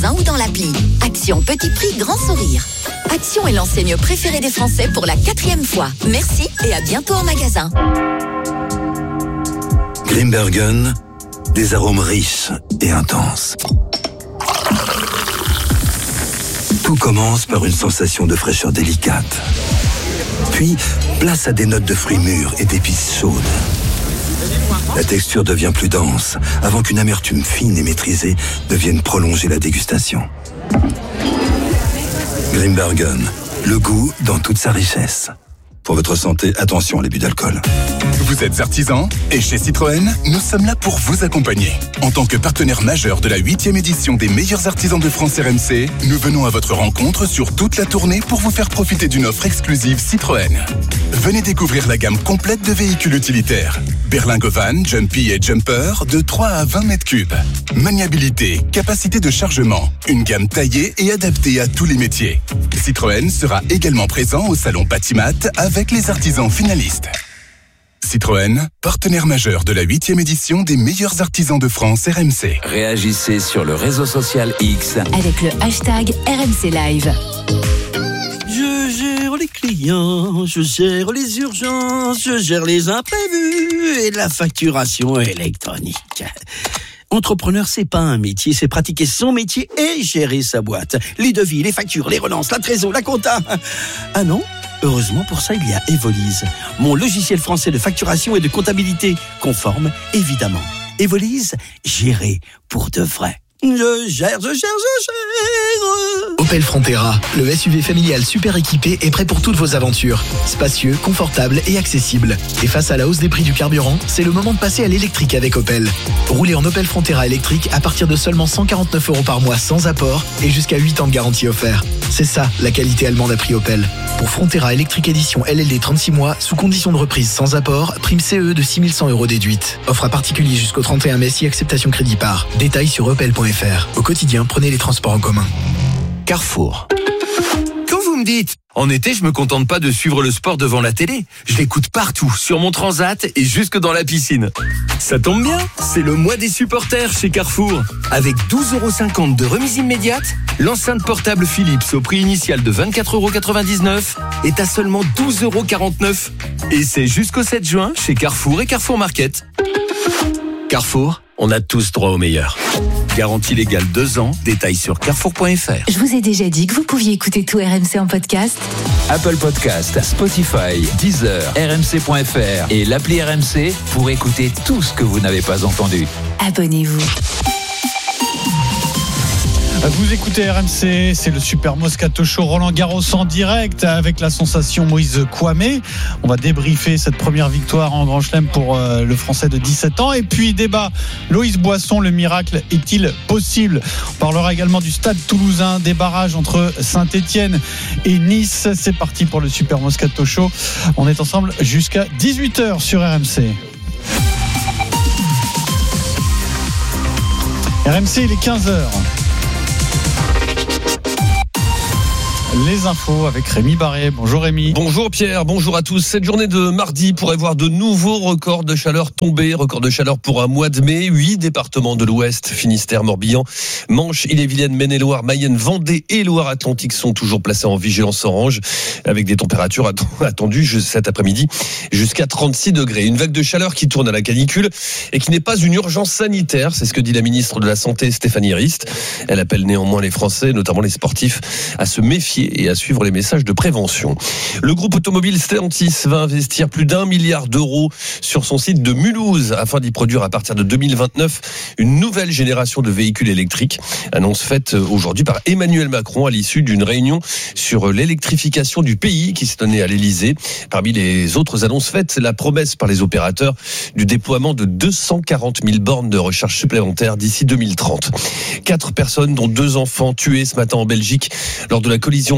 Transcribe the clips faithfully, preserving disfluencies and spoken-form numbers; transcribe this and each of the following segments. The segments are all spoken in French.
magasin ou dans l'appli. Action petit prix, grand sourire. Action est l'enseigne préférée des Français pour la quatrième fois. Merci et à bientôt en magasin. Grimbergen, des arômes riches et intenses. Tout commence par une sensation de fraîcheur délicate. Puis, place à des notes de fruits mûrs et d'épices chaudes. La texture devient plus dense, avant qu'une amertume fine et maîtrisée ne vienne prolonger la dégustation. Grimbergen, le goût dans toute sa richesse. Pour votre santé, attention à l'abus d'alcool. Vous êtes artisan et chez Citroën, nous sommes là pour vous accompagner. En tant que partenaire majeur de la huitième édition des meilleurs artisans de France R M C, nous venons à votre rencontre sur toute la tournée pour vous faire profiter d'une offre exclusive Citroën. Venez découvrir la gamme complète de véhicules utilitaires. Berlingo Van, Jumpy et Jumper de trois à vingt mètres cubes. Maniabilité, capacité de chargement, une gamme taillée et adaptée à tous les métiers. Citroën sera également présent au salon Patimat avec les artisans finalistes. Citroën, partenaire majeur de la huitième édition des meilleurs artisans de France R M C. Réagissez sur le réseau social X avec le hashtag R M C Live. Je gère les clients, je gère les urgences, je gère les imprévus et la facturation électronique. Entrepreneur, c'est pas un métier, c'est pratiquer son métier et gérer sa boîte. Les devis, les factures, les relances, la trésor, la compta. Ah non ? Heureusement, pour ça, il y a Evolise, mon logiciel français de facturation et de comptabilité, conforme, évidemment. Evolise, géré pour de vrai. Je gère, je gère, je gère. Opel Frontera, le S U V familial super équipé est prêt pour toutes vos aventures. Spacieux, confortable et accessible. Et face à la hausse des prix du carburant, c'est le moment de passer à l'électrique avec Opel. Roulez en Opel Frontera électrique à partir de seulement cent quarante-neuf euros par mois sans apport et jusqu'à huit ans de garantie offert. C'est ça, la qualité allemande à prix Opel. Pour Frontera électrique édition L L D trente-six mois, sous condition de reprise sans apport, prime C E de six mille cent euros déduite. Offre à particulier jusqu'au trente et un mai si acceptation crédit par. Détails sur opel point f r. Au quotidien, prenez les transports en commun. Carrefour. Quand vous me dites, en été, je me contente pas de suivre le sport devant la télé. Je l'écoute partout, sur mon transat et jusque dans la piscine. Ça tombe bien, c'est le mois des supporters chez Carrefour. Avec douze euros cinquante de remise immédiate, l'enceinte portable Philips au prix initial de vingt-quatre euros quatre-vingt-dix-neuf est à seulement douze euros quarante-neuf. Et c'est jusqu'au sept juin chez Carrefour et Carrefour Market. Carrefour, on a tous droit au meilleur. Garantie légale deux ans, détails sur carrefour point f r. Je vous ai déjà dit que vous pouviez écouter tout R M C en podcast. Apple Podcast, Spotify, Deezer, R M C point f r et l'appli R M C pour écouter tout ce que vous n'avez pas entendu. Abonnez-vous. Vous écoutez R M C, c'est le Super Moscato Show Roland Garros en direct avec la sensation Moïse Kouamé. On va débriefer cette première victoire en Grand Chelem pour euh, le Français de dix-sept ans. Et puis débat, Loïs Boisson, le miracle est-il possible ? On parlera également du Stade Toulousain, des barrages entre Saint-Etienne et Nice. C'est parti pour le Super Moscato Show. On est ensemble jusqu'à dix-huit heures sur R M C. R M C, il est quinze heures. Les infos avec Rémi Barré. Bonjour Rémi. Bonjour Pierre, bonjour à tous. Cette journée de mardi pourrait voir de nouveaux records de chaleur tomber. Record de chaleur pour un mois de mai. Huit départements de l'Ouest, Finistère, Morbihan, Manche, Ille-et-Vilaine, Maine-et-Loire, Mayenne, Vendée et Loire-Atlantique sont toujours placés en vigilance orange avec des températures attendues cet après-midi jusqu'à trente-six degrés. Une vague de chaleur qui tourne à la canicule et qui n'est pas une urgence sanitaire. C'est ce que dit la ministre de la Santé, Stéphanie Rist. Elle appelle néanmoins les Français, notamment les sportifs, à se méfier et à suivre les messages de prévention. Le groupe automobile Stellantis va investir plus d'un milliard d'euros sur son site de Mulhouse afin d'y produire à partir de deux mille vingt-neuf une nouvelle génération de véhicules électriques. Annonce faite aujourd'hui par Emmanuel Macron à l'issue d'une réunion sur l'électrification du pays qui s'est donnée à l'Elysée. Parmi les autres annonces faites, c'est la promesse par les opérateurs du déploiement de deux cent quarante mille bornes de recharge supplémentaires d'ici deux mille trente. Quatre personnes, dont deux enfants, tués ce matin en Belgique lors de la collision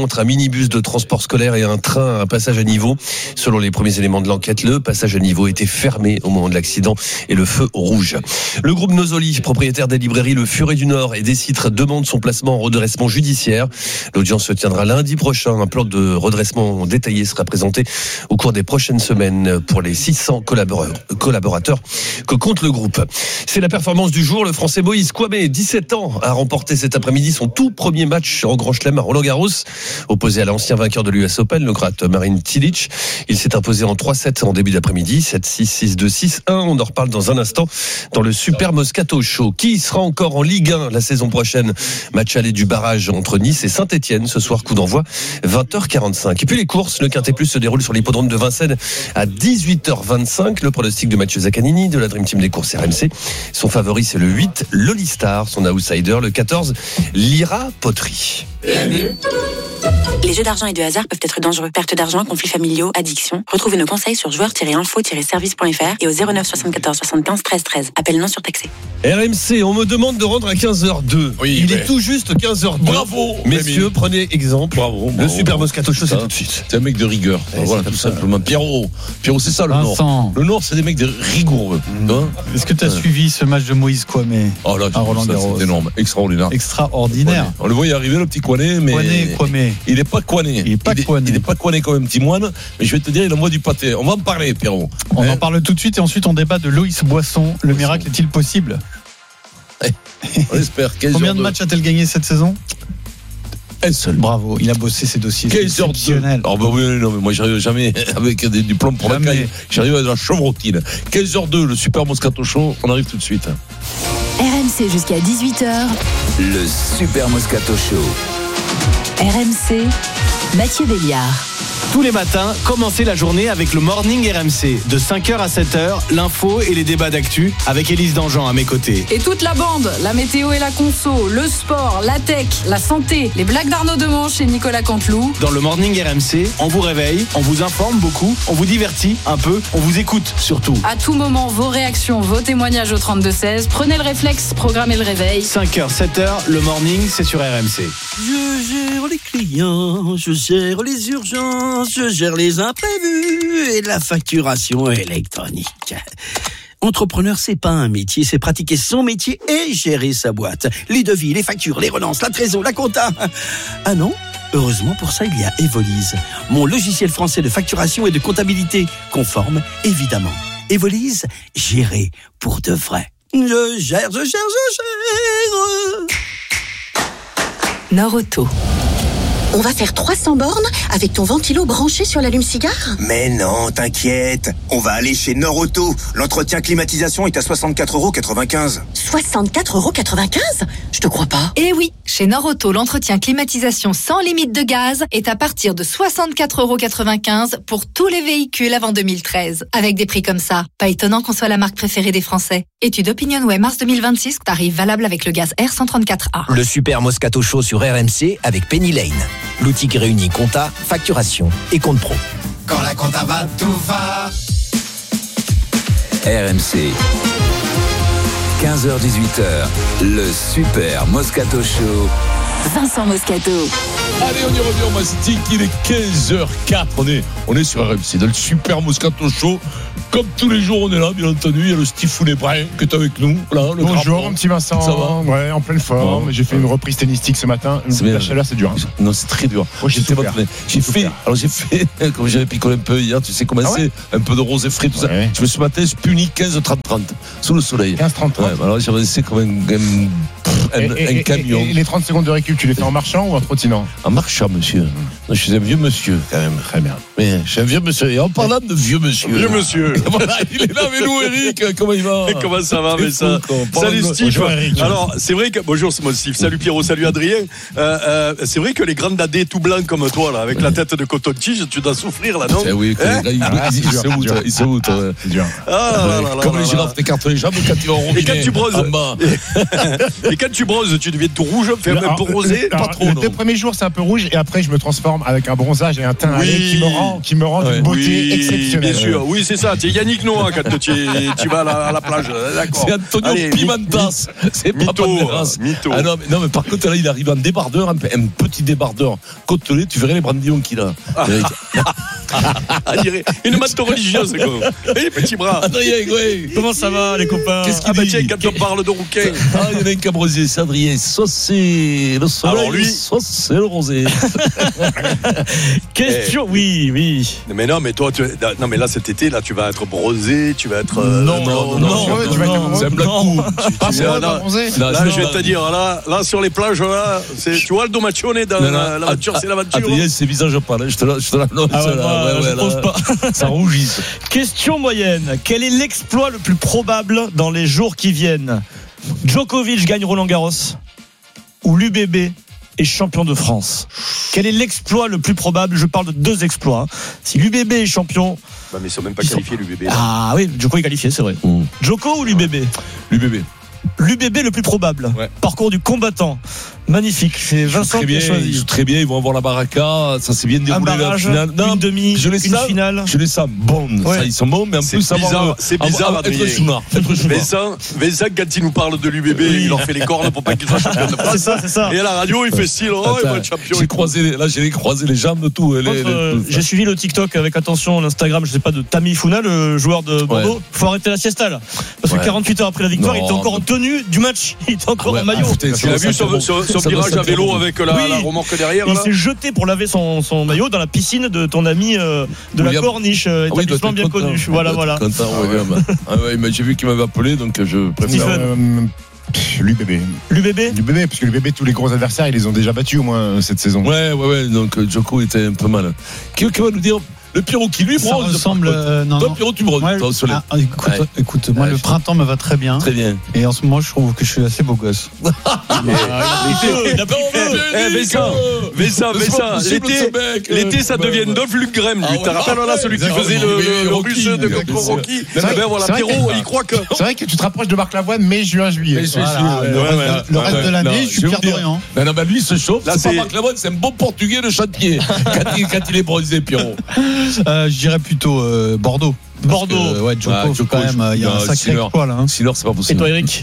entre un minibus de transport scolaire et un train à un passage à niveau. Selon les premiers éléments de l'enquête, le passage à niveau était fermé au moment de l'accident et le feu rouge. Le groupe Nosoli, propriétaire des librairies Le Furet du Nord et des Citres, demande son placement en redressement judiciaire. L'audience se tiendra lundi prochain. Un plan de redressement détaillé sera présenté au cours des prochaines semaines pour les six cents collaborateurs que compte le groupe. C'est la performance du jour. Le Français Moïse Kouamé, dix-sept ans, a remporté cet après-midi son tout premier match en Grand Chelem à Roland-Garros. Opposé à l'ancien vainqueur de l'U S Open, le Croate Marin Cilic. Il s'est imposé en trois sept en début d'après-midi. sept six, six deux, six un. On en reparle dans un instant dans le Super Moscato Show. Qui sera encore en Ligue un la saison prochaine? Match aller du barrage entre Nice et Saint-Etienne. Ce soir, coup d'envoi, vingt heures quarante-cinq. Et puis les courses, le Quintet Plus se déroule sur l'hippodrome de Vincennes à dix-huit heures vingt-cinq. Le pronostic de Mathieu Zaccanini de la Dream Team des courses R M C. Son favori, c'est le huit, Lolistar. Son outsider, le quatorze, Lyra Poterie. Les jeux d'argent et de hasard peuvent être dangereux. Perte d'argent, conflits familiaux, addiction. Retrouvez nos conseils sur joueurs tiret info tiret service point f r et au zéro neuf soixante-quatorze soixante-quinze treize treize. Appel non surtaxé. R M C, on me demande de rendre à quinze heures deux. Oui, il mais... est tout juste quinze heures deux. Bravo, messieurs, Rémi. Prenez exemple. Bravo, bravo. Le Super Moscato Show, c'est tout de suite. C'est un mec de rigueur. Et voilà, tout ça. simplement. Pierrot, Pierrot, c'est ça le Vincent. Nord. Le Nord, c'est des mecs de rigoureux. Mmh. Hein Est-ce que tu as euh... suivi ce match de Moïse Kouamé oh là, à Roland-Garros? C'est énorme, extraordinaire. Extraordinaire. Kouamé. On le voit y arriver, le petit Kouamé, mais Kouamé, Kouamé. Il n'est pas Kouamé. Il n'est pas Kouamé. Il n'est pas Kouamé comme un petit moine, mais je vais te dire, il envoie du pâté. On va en parler, Pierrot. On hein? en parle tout de suite et ensuite on débat de Loïs Boisson. Le Boisson. miracle est-il possible? On espère. Combien de matchs a-t-elle gagné cette saison? Un seul. Bravo, il a bossé ses dossiers. quinze heures de... Oh bah oui, non, mais moi j'arrive jamais avec des diplômes pour jamais. La caille. J'arrive avec de la chevrotine. quinze heures deux, le Super Moscato Show. On arrive tout de suite. R M C jusqu'à dix-huit heures. Le Super Moscato Show. R M C, Mathieu Béliard. Tous les matins, commencez la journée avec le Morning R M C. De cinq heures à sept heures, l'info et les débats d'actu avec Élise Dangean à mes côtés. Et toute la bande, la météo et la conso, le sport, la tech, la santé, les blagues d'Arnaud Demanche et Nicolas Canteloup. Dans le Morning R M C, on vous réveille, on vous informe beaucoup, on vous divertit un peu, on vous écoute surtout. À tout moment, vos réactions, vos témoignages au trente-deux seize. Prenez le réflexe, programmez le réveil. cinq heures, sept heures, le Morning, c'est sur R M C. Je gère les clients, je gère les urgences, je gère les imprévus et la facturation électronique. Entrepreneur, c'est pas un métier, c'est pratiquer son métier et gérer sa boîte. Les devis, les factures, les relances, la trésor, la compta. Ah non ? Heureusement pour ça, il y a Evolise, mon logiciel français de facturation et de comptabilité, conforme évidemment. Evolise, gérer pour de vrai. Je gère, je gère, je gère. Nord-Auto. On va faire trois cents bornes avec ton ventilo branché sur l'allume-cigare ? Mais non, t'inquiète. On va aller chez Nord-Auto. L'entretien climatisation est à soixante-quatre euros quatre-vingt-quinze. soixante-quatre euros quatre-vingt-quinze ? Je te crois pas. Eh oui, chez Nord-Auto, l'entretien climatisation sans limite de gaz est à partir de soixante-quatre euros quatre-vingt-quinze pour tous les véhicules avant deux mille treize. Avec des prix comme ça, pas étonnant qu'on soit la marque préférée des Français. Étude OpinionWay mars deux mille vingt-six, tarif valable avec le gaz R cent trente-quatre A. Le Super Moscato Show sur R M C avec Penny Lane. L'outil qui réunit compta, facturation et compte pro. Quand la compta va, tout va. R M C. quinze heures dix-huit heures. Le Super Moscato Show. Vincent Moscato. Allez, on y revient au Mastic. Il est quinze heures quatre. On est, on est sur R M C, dans le Super Moscato Show. Comme tous les jours, on est là, bien entendu. Il y a le Stifounet Brun qui est avec nous. Là, le Bonjour, drapeau. un petit Vincent. Ça va? Ouais, en pleine forme. Ouais. J'ai fait une reprise tennistique ce matin. C'est La bien. chaleur, c'est dur. Hein. Non, c'est très dur. Ouais, j'ai souffert. J'ai fait, alors j'ai fait, comme j'avais picolé un peu hier, tu sais comment ah ouais c'est, un peu de rosé frais, tout ouais. ça. Je me suis matin, je punis quinze trente trente, sous le soleil. quinze trente trente. Ouais, alors j'ai laissé comme un, un, un, et, et, un camion. Et, et les trente secondes de récup, tu les fais en marchant ou en trottinant? En marchant, monsieur. Mmh. Je suis un vieux monsieur, quand même. Très bien. Mais je suis un vieux monsieur. Et en parlant de vieux monsieur. Vieux monsieur. Voilà, il est là avec nous, Eric. Comment il va? Comment ça va, mais ça. Salut Steve. Bonjour, Eric. Alors, c'est vrai que. Bonjour, c'est moi Steve. Salut Pierrot, salut Adrien. Euh, euh, c'est vrai que les grands dadés tout blancs comme toi, là, avec ouais. la tête de coton-tige, tu dois souffrir, là, non? Eh oui, hein là, il, ah, il, il se outre. Il se outre. C'est dur. Ah, là, là, là, comme là, les girafes t'écartent les jambes quand tu vas au robinet. Et quand tu brosses. En bas. Et quand tu bronzes, tu deviens tout rouge, fait un peu rosé, alors, pas trop. Les non. deux premiers jours, c'est un peu rouge et après, je me transforme avec un bronzage et un teint Oui. qui me rend, qui me rend Ouais. d'une beauté Oui, exceptionnelle. bien sûr. Oui, c'est ça. Tu es Yannick Noah quand tu, tu vas à la, à la plage. D'accord. C'est Antonio Allez, Pimentas. C'est pas mytho, Palmeiras. mytho. Ah non, mais, non, mais par contre, là, il arrive en débardeur, un, un petit débardeur côtelé. Tu verrais les brandillons qu'il a. Ah, dirait une mante religieuse, quoi. Eh, petit bras. Adrien, ouais. Comment ça va, les copains? Qu'est-ce qu'il Ah, bah dit tiens, quand on parle de rouquin. Ah, il y en a un cabrosier, c'est Adrien. Soit c'est le soleil, Alors lui- soit c'est le rosé. Question, oui, oui. Mais non, mais toi, tu, non, mais là, cet été, là, tu vas être brosé, tu vas être. euh, Non, non, non, non, ouais, non, tu vas non, être c'est un black non. coup. Pas tu- pour là, pas bronzer. Là, Là, c'est je vais pas- te dire, là, là, sur les plages, là, c'est, tu vois le Domaccione dans Non, non, la- l'aventure, c'est l'aventure. Adrien, c'est visage pas, là, je te la- je te l'annonce. Ah ouais, là. bah, Ouais, je ouais, pense là, pas. Ça rougisse. Question moyenne. Quel est l'exploit le plus probable dans les jours qui viennent? Djokovic gagne Roland-Garros ou l'U B B est champion de France? Quel est l'exploit le plus probable? Je parle de deux exploits. Si l'U B B est champion... Bah, mais ils sont même pas Ils sont- qualifiés, l'U B B. là. Ah oui, Djoko est qualifié, c'est vrai. Mm. Djoko ou l'U B B? L'U B B. L'U B B le plus probable. Ouais. Parcours du combattant. Magnifique. C'est Vincent Très qui a bien, ils choisi. jouent très bien, ils vont avoir la baraka, ça s'est bien Un déroulé la barrage, finale. une demi, je les une sens, finale. Je les sens bons, Ouais. ça, ils sont bons, mais en C'est plus avoir bizarre, le- c'est bizarre, avoir- être Adrien. chounard, être chounard. Vincent, Vincent, quand il nous parle de l'U B B, Oui. il leur fait les cornes pour pas qu'il soit champion de France. C'est ça, c'est ça. Et à la radio, il fait style, oh, il Attends, va être champion. J'ai croisé, les- là, j'ai les croisé les jambes, tout. Les, Par les- contre, euh, tout ça. j'ai suivi le TikTok avec attention, l'Instagram, je sais pas, de Tammy Founa, le joueur de Bordeaux. Ouais. Faut arrêter la siesta là. Parce que Ouais. quarante-huit heures après la victoire, Non, il était encore en mais- tenue du match. Il était encore Ah ouais, en maillot. ah, putain, ça Tu l'as doit vu sentir son, bon. son, son Ça doit virage à sentir vélo bon. avec la, Oui. la remorque derrière Il là. s'est jeté pour laver son, son maillot dans la piscine de ton ami euh, de William. la Corniche, euh, Ah oui, il doit établissement être bien content. connu. Il Voilà, doit être voilà. content, William. Ah ouais, mais j'ai vu qu'il m'avait appelé, donc je préfère. Stephen. Euh, pff, L'U B B. L'U B B L'U B B, parce que l'U B B, tous les gros adversaires, ils les ont déjà battus au moins euh, cette saison. Ouais, ouais, ouais, donc euh, Djoko était un peu mal. Qui, qui va nous dire le Pierrot qui lui Ça bronze? ressemble. par contre. euh, non, Toi, non. Pierrot, tu bronzes, Ouais, toi, au soleil. ah, écoute, Ouais. écoute, moi Ouais, le je- printemps me va très bien. Très bien. Et en ce moment, je trouve que je suis assez beau gosse. Il a pris feu. Eh, Vincent, Vincent, C'est pas Vincent, possible, l'été, ce mec, euh, l'été, ça bah, devient bah. Dolph Lundgren, Ah lui. ouais. T'as rappelles, là, celui qui Ah, faisait oui, le, oui, le, le Rocky, russe de bien contre sûr. Rocky. C'est vrai Ben que- voilà, c'est vrai Pierrot, que- il croit que. C'est vrai que tu te rapproches de Marc Lavoine, mai, juin, juillet. Mais je suis Voilà. sûr, ouais, Le ouais, reste- ouais. le reste Ouais, de ouais. l'année, Non, je je suis vais Pierre vous dire. Dorian. Non, non, mais lui, il se chauffe. Là, C'est pas c'est- Marc Lavoine, c'est un bon portugais de chantier. quand, il, quand il est bronzé, Pierrot. Euh, je dirais plutôt euh, Bordeaux. Parce Bordeaux. que, ouais, Djoko, Ah, faut Djoko, quand même, euh, il y a non, un sacré Sinner. exploit là. hein. Sinon, c'est pas Et possible. toi, Eric?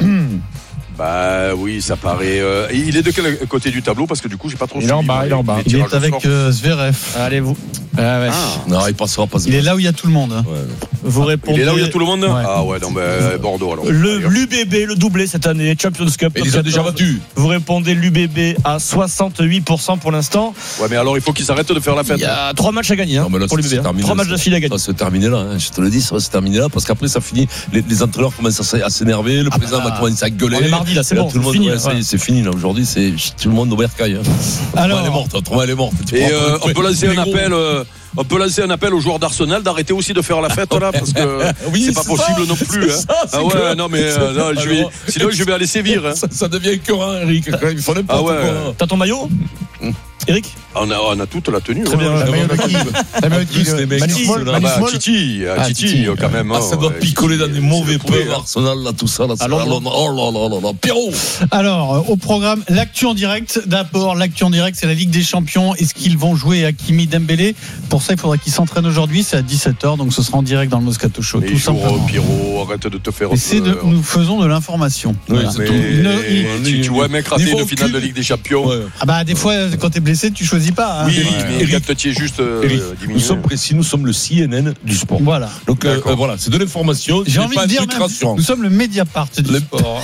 Bah oui, ça paraît. euh, il est de quel côté du tableau? Parce que du coup, j'ai pas trop Il est en suivi, bas, moi, il est en les- bas. les Il tirages est au sort. avec euh, Zverev. Allez, vous. Ah ouais. Non, il passera pas. Il est là où il y a tout le monde. hein. Ouais. Vous répondez. Il est là où il y a tout le monde? Ouais. Ah ouais, non, bah, Bordeaux alors. Le Allez, hop. l'U B B, le doublé cette année, Champions Cup. Et ils ont déjà battu. Vous répondez l'U B B à soixante-huit pour cent pour l'instant. Ouais, mais alors il faut qu'ils arrêtent de faire la fête. Il y a trois matchs à gagner hein, Non, mais là, pour l'U B c'est B. terminé, Trois ça. matchs d'affilée à gagner. Ça va se terminer là, hein. Je te le dis, ça va se terminer là, parce qu'après ça finit, les, les entraîneurs commencent à, s- à s'énerver, le président bah, va commencer à gueuler. on est mardi, là, c'est Et bon, tout le c'est monde, fini, ouais, là, ça y est, voilà. c'est fini là. Aujourd'hui, c'est tout le monde au bercail. Hein. Alors- elle est morte, autrement elle est morte. Tu Et prends euh, pour- on peut lancer pour un les gros. appel. euh, On peut lancer un appel aux joueurs d'Arsenal d'arrêter aussi de faire la fête là parce que Oui, c'est pas c'est possible ça, non plus. c'est hein. ça, c'est Ah ouais, que- non mais euh, non, je vais, Alors, sinon je vais aller sévir. Hein. Ça, ça devient écœurant, Eric. Quand même, il faut n'importe Ah ouais. quoi. T'as ton maillot Eric? On a, on a toute la tenue. Très ouais. bien. La maillot de qui La maillot de qui Plus les mecs Manu qui Small sont là. Ah Manu bah, Small Titi, euh, Ah, Titi, Titi. euh, quand même. Ah, hein, ça doit ouais, picoler dans Titi, des c'est mauvais trouvé, peu, hein. Arsenal, là, tout ça. Là, c'est- Alors, oh là là là là, Pierrot. Alors, euh, au programme, l'actu en direct. D'abord, l'actu en direct, c'est la Ligue des Champions. Est-ce qu'ils vont jouer Hakimi Dembélé? Pour ça, il faudra qu'ils s'entraînent aujourd'hui. C'est à dix-sept heures, donc ce sera en direct dans le Moscato Show, Mais tout jour, simplement. Pierrot, arrête de te faire. Et c'est de, euh, nous faisons de l'information. Oui, Voilà. c'est mais tout. Ne- tu, tu vois un mec rater Niveau une finale cul. de Ligue des Champions. Ouais. Ah bah des fois, quand t'es blessé, tu choisis pas. hein. Oui, Ouais. mais Eric, quand tu es juste euh, Eric, diminué. nous sommes précis, nous sommes le C N N du sport. Voilà. Donc euh, D'accord. euh, voilà, c'est de l'information. J'ai c'est envie pas de dire un truc même, rassurant. nous sommes le Mediapart du Le- sport.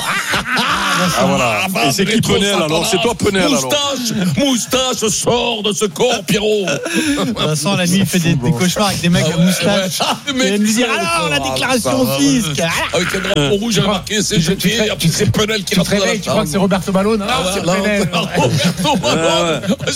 Ah voilà. Et c'est qui Penel alors? C'est toi Penel alors? Moustache, moustache, sort de ce corps, Pierrot. Vincent, la nuit, il fait des, des cauchemars avec des mecs Ah à ouais, moustache. ouais. Ah, le mec, Et elle lui dit c'est- alors la Ah, déclaration ça, au fisc. ouais. Avec un drapeau rouge, j'ai marqué C G T, et puis c'est Penel qui Tu te rentre dans la réveilles, tu crois que c'est Roberto Ballon? Non, Ah, c'est voilà, Penel. là, Roberto Ballon. Je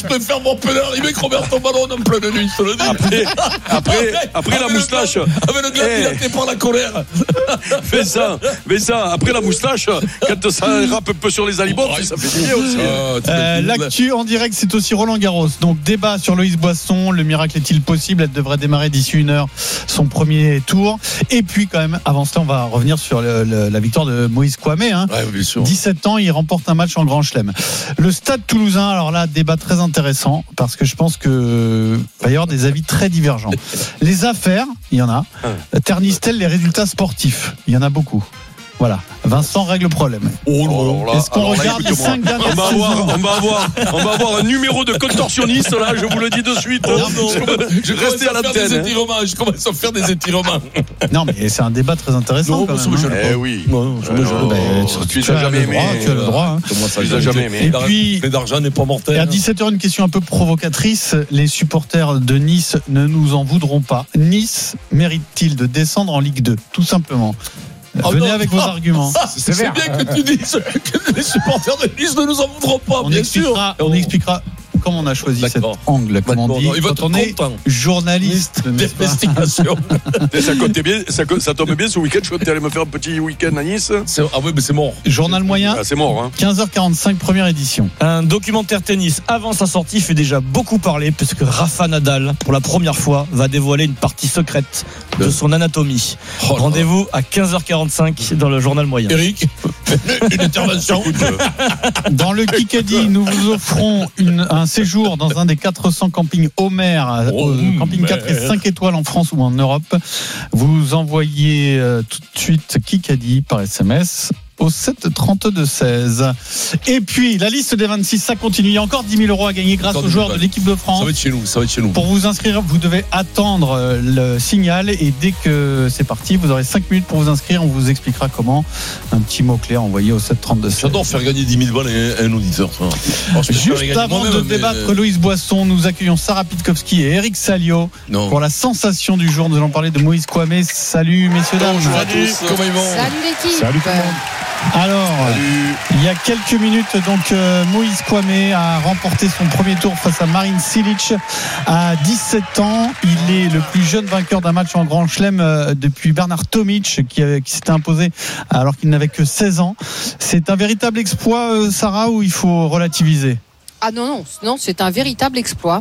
te faire mon penalty, il met Roberto Ballon en pleine nuit, je te le dis. Après, après, après la moustache. Avec le gars Eh. dilaté par la colère. Fais ça, fais ça. Après la moustache, quand ça rappe un peu sur les alibots, ça fait du bien aussi. Euh, L'actu en direct, c'est aussi Roland Garros. Donc débat sur Loïs Boisson. Le miracle est-il possible? Elle devrait démarrer d'ici une heure son premier tour. Et puis quand même, avant cela, on va revenir sur le, le, la victoire de Moïse Kouame. Hein. Ouais, bien sûr. dix-sept ans, il remporte un match en Grand Chelem. Le Stade Toulousain, alors là, débat très intéressant parce que je pense que va y avoir des avis très divergents. Les affaires, il y en a. Ternissent-elles les résultats sportifs? Il y en a beaucoup. Voilà. Vincent règle le problème. Oh là là. Est-ce qu'on Alors là, regarde les écoute-moi. cinq dernières on va saisons avoir, on va avoir, on va avoir un numéro de contorsionniste là, je vous le dis de suite. Non, non, je Restez à commence à faire des l'antenne. hein. étirements. Je commence à faire des étirements. Non, mais c'est un débat très intéressant. Non, quand parce même, que je hein. le Eh pas. oui. Non, je le Euh, jure. ben, tu- tu tu les as as jamais le droit, aimés. tu as le droit, hein. Comment ça, Tu les as jamais aimés. Et puis, Mais d'argent n'est pas et mortel. à dix-sept heures, une question un peu provocatrice. Les supporters de Nice ne nous en voudront pas. Nice mérite-t-il de descendre en Ligue deux? Tout simplement. Oh Venez non. avec vos arguments. C'est bien que tu dises que les supporters de Nice ne nous en voudront pas, On bien sûr. expliquera, on expliquera comment on a choisi cet D'accord. angle, comme on D'accord, dit, non, il va quand être on est content. journaliste. n'est-ce pas D'investigation. Et ça comptait bien, ça, co- ça tombe bien ce week-end. Je comptais aller me faire un petit week-end à Nice. C'est- Ah oui, mais c'est mort. Journal moyen, Ah, c'est mort, hein. quinze heures quarante-cinq, première édition. Un documentaire tennis avant sa sortie fait déjà beaucoup parler puisque Rafa Nadal, pour la première fois, va dévoiler une partie secrète de son anatomie. Oh là là. Rendez-vous à quinze heures quarante-cinq dans le journal moyen. Eric, une intervention. Dans le Kikadi, nous vous offrons une, un séjour dans un des quatre cents campings Homer, Oh, euh, camping mais- quatre et cinq étoiles en France ou en Europe. Vous envoyez euh, tout de suite Kikadi par S M S au sept trente-deux seize. Et puis, la liste des vingt-six, ça continue. Il y a encore dix mille euros à gagner grâce Encore aux dix joueurs mille de l'équipe de France. Ça va être chez nous, ça va être chez nous. Pour vous inscrire, vous devez attendre euh, le signal et dès que c'est parti, vous aurez cinq minutes pour vous inscrire. On vous expliquera comment. Un petit mot-clé envoyé au sept trente-deux seize. J'adore faire gagner dix mille balles à un auditeur. ça. Bon, je peux faire Juste gagner avant moi-même, de mais- débattre Loïs Boisson, nous accueillons Sarah Pitkowski et Eric Salio Non. pour la sensation du jour. Nous allons parler de Moïse Kouame. Salut messieurs, dames. Bonjour à tous, comment ils vont? Salut l'équipe. Salut tout le monde. Alors, il y a quelques minutes, donc euh, Moïse Kouame a remporté son premier tour face à Marin Cilic à dix-sept ans. Il est le plus jeune vainqueur d'un match en Grand Chelem euh, depuis Bernard Tomic qui, avait- qui s'était imposé alors qu'il n'avait que seize ans. C'est un véritable exploit, euh, Sarah, ou il faut relativiser? Ah non, non, non, c'est un véritable exploit.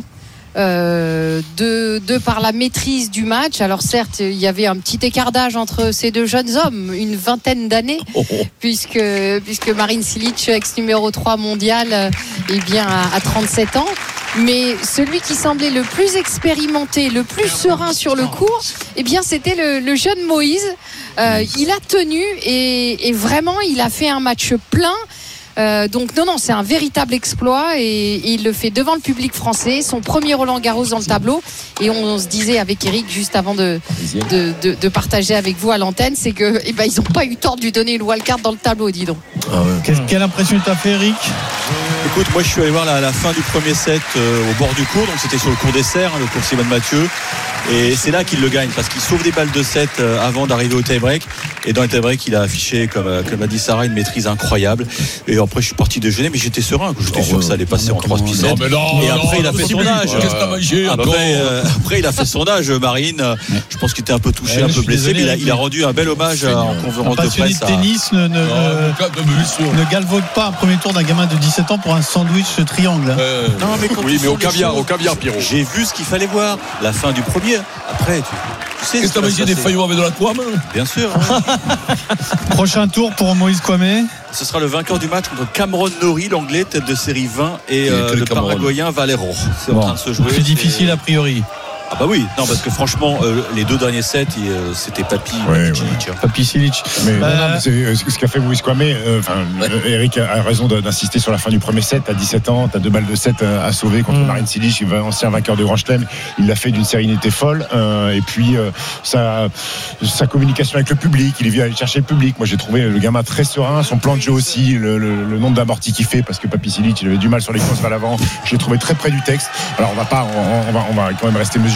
Euh, de, de par la maîtrise du match. Alors certes, il y avait un petit écart d'âge entre ces deux jeunes hommes, une vingtaine d'années, puisque, puisque Marin Cilic, ex numéro trois mondial, euh, eh bien, a, a trente-sept ans. Mais celui qui semblait le plus expérimenté, le plus serein sur le court, eh bien, c'était le, le jeune Moïse. Euh, il a tenu et, et vraiment, il a fait un match plein. Euh, donc non, non, c'est un véritable exploit et, et il le fait devant le public français, son premier Roland Garros dans le tableau. Et on, on se disait avec Eric juste avant de, de, de, de partager avec vous à l'antenne, c'est que eh ben, ils n'ont pas eu tort de lui donner une wildcard dans le tableau, dis donc. Ah ouais. Qu'est-ce- Quelle impression t'as fait, Eric? Écoute, moi je suis allé voir la, la fin du premier set euh, au bord du court, donc c'était sur le court dessert, hein, le court Simone Mathieu. Et c'est là qu'il le gagne parce qu'il sauve des balles de set euh, avant d'arriver au tie-break. Et dans le tie-break, il a affiché, comme, euh, comme a dit Sarah, une maîtrise incroyable. Et après, je suis parti déjeuner, mais j'étais serein. J'étais sûr que ça allait passer en trois sets. Non, mais non, Et non, après, il a non, fait c'est son plus. âge. Qu'est-ce que t'as mangé encore Après, euh, après, il a fait son âge, Marine. Euh, Je pense qu'il était un peu touché, Ouais, un je peu suis blessé, désolé, mais il a, il a mais- rendu un bel hommage à- en Un conférence de passionné presse. de à- tennis ne, ne, Ah, de- de- bien sûr. ne, ne galvaude pas un premier tour d'un gamin de dix-sept ans pour un sandwich triangle. Euh, Non, mais quand Oui, tu mais au sens les caviar, choses, au caviar, Pierrot. J'ai vu ce qu'il fallait voir. La fin du premier. Après, tu, tu sais. Qu'est-ce ce que t'as qui va mangé se des passer. faillots avec de la couame? Bien sûr. hein. Prochain tour pour Moïse Kouame. Ce sera le vainqueur du match contre Cameron Norrie, l'anglais, tête de série vingt, et Et euh, quel le Cameron paraguayen Valero. C'est en Bon, train de se jouer. plus difficile a priori. Ah bah oui, non parce que franchement euh, les deux derniers sets il, euh, c'était Papi Ouais, Cilic, hein. Papi Cilic. Mais, Euh, non, non, mais c'est euh, ce qu'a fait Moïse Kouame. euh, Enfin, euh, Eric a a raison de- d'insister sur la fin du premier set. T'as dix-sept ans, t'as deux balles de set euh, à sauver contre Mm. Marin Cilic, il va- ancien vainqueur de Grand Chelem. Il l'a fait d'une sérénité folle. euh, et puis euh, sa, sa communication avec le public, il est venu aller chercher le public. Moi, j'ai trouvé le gamin très serein. Son plan de jeu aussi, le, le- le nombre d'amortis qu'il fait, parce que Papi Cilic, il avait du mal sur les courses vers l'avant. Je l'ai trouvé très près du texte. Alors, on va pas, on, on va, on va quand même rester mesuré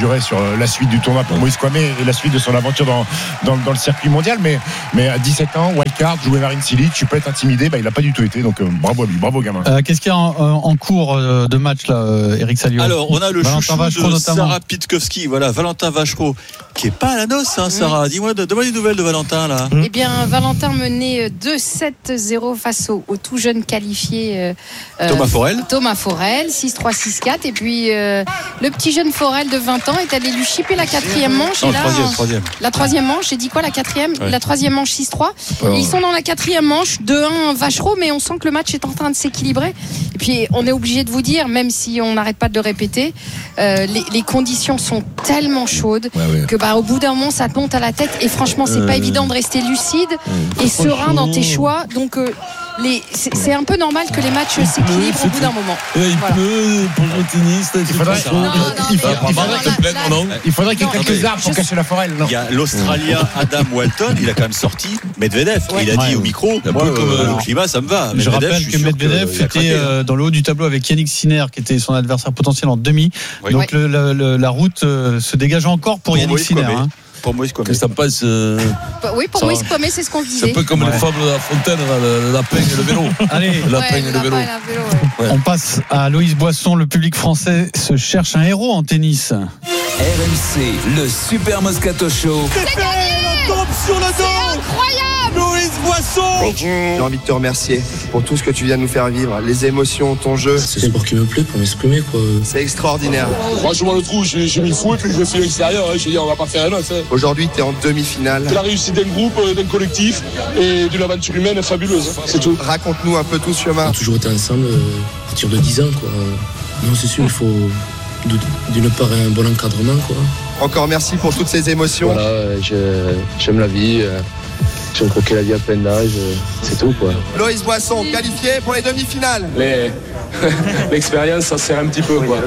rassurer sur la suite du tournoi pour Moïse Kouamé et la suite de son aventure dans, dans, dans le circuit mondial. Mais, mais à dix-sept ans, wildcard, jouer Marine Silic, tu peux être intimidé. Bah, il n'a pas du tout été. Donc euh, bravo à lui, bravo gamin. Euh, qu'est-ce qu'il y a en, en cours de match là, euh, Eric Salio? Alors, on a le Valentin chouchou Vachereau, de notamment. Sarah Pitkowski. Voilà, Valentin Vachereau, qui est pas à la noce, hein, Sarah. Oui. Dis-moi, donne-moi des nouvelles de Valentin là. Eh bien, Valentin menait deux sept zéro face au, au tout jeune qualifié euh, Thomas Forel. Thomas Forel, six trois six quatre. Et puis euh, le petit jeune Forel de vingt ans est allé lui chipper la quatrième manche. Non, et là, troisième, troisième. La troisième manche, j'ai dit quoi, la quatrième ouais. La troisième manche six trois. Ouais, ouais. Ils sont dans la quatrième manche, deux un Vachereau, mais on sent que le match est en train de s'équilibrer. Et puis on est obligé de vous dire, même si on n'arrête pas de le répéter, euh, les, les conditions sont tellement chaudes ouais, ouais. que bah, au bout d'un moment ça te monte à la tête. Et franchement, c'est euh... pas évident de rester lucide euh... et serein dans tes choix. Donc euh, les, c'est, c'est un peu normal que les matchs s'équilibrent au bout d'un moment. Ouais, il voilà. pleut pour jouer au tennis. Il faudrait, non, non, il, il, il, faudrait, non, il faudrait qu'il y ait non, quelques arbres pour cacher la forêt. Non. Il y a l'Australien Adam Walton, il a quand même sorti Medvedev. Ouais. Il a dit ouais, au micro, un moi, peu comme, euh, alors, le climat, ça me va. Je Medvedev, rappelle je que suis Medvedev sûr était euh, dans le haut du tableau avec Yannick Sinner, qui était son adversaire potentiel en demi. Oui. Donc Ouais. le, le, le, la route euh, se dégage encore pour, pour Yannick Sinner. Hein. Pour Moïse Kouamé. Qu'est-ce que ça passe euh... bah, Oui, pour Moïse Kouamé, c'est ce qu'on se disait. C'est un peu comme ouais. les fables de La Fontaine, là, le, le lapin et le vélo. Allez, le lapin ouais, et le, le vélo. lapin et le vélo ouais. Ouais. On passe à Loïs Boisson. Le public français se cherche un héros en tennis. R M C, le Super Moscato Show. C'est gagné. On tombe sur le dos. C'est incroyable. Loïs Boisson. J'ai envie de te remercier pour tout ce que tu viens de nous faire vivre, les émotions, ton jeu. C'est le sport qui me plaît pour m'exprimer, quoi. C'est extraordinaire. Franchement, le trou, j'ai, j'ai mis le fou et puis je suis à l'extérieur. Hein. J'ai dit, on va pas faire un os. Hein. Aujourd'hui, t'es en demi-finale. C'est la réussite d'un groupe, d'un collectif et d'une aventure humaine fabuleuse. Hein. C'est tout. Raconte-nous un peu tout ce chemin. On a toujours été ensemble euh, à partir de dix ans, quoi. Non, c'est sûr, il faut d'une part un bon encadrement, quoi. Encore merci pour toutes ces émotions. Voilà, je, j'aime la vie. Euh... J'aime croquer la vie à plein d'âge, c'est tout quoi. Loïs Boisson, qualifié pour les demi-finales. Les... L'expérience, ça sert un petit peu quoi.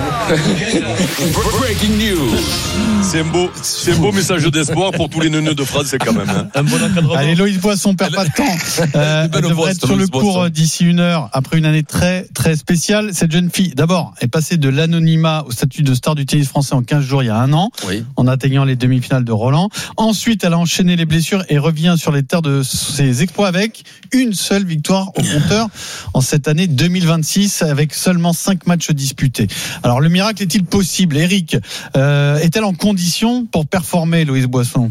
Breaking news. C'est un beau, c'est un beau message d'espoir pour tous les neuneux de France, c'est quand même. Hein. Un bon encadrement. Allez, Loïs Boisson, perd pas de temps. Euh, elle devrait être sur le court d'ici une heure après une année très très spéciale. Cette jeune fille, d'abord, est passée de l'anonymat au statut de star du tennis français en quinze jours il y a un an, oui. en atteignant les demi-finales de Roland. Ensuite, elle a enchaîné les blessures et revient sur les terres de ses exploits avec une seule victoire au compteur en cette année deux mille vingt-six avec seulement cinq matchs disputés. Alors le miracle est-il possible? Eric, euh, est-elle en condition pour performer, Loïs Boisson?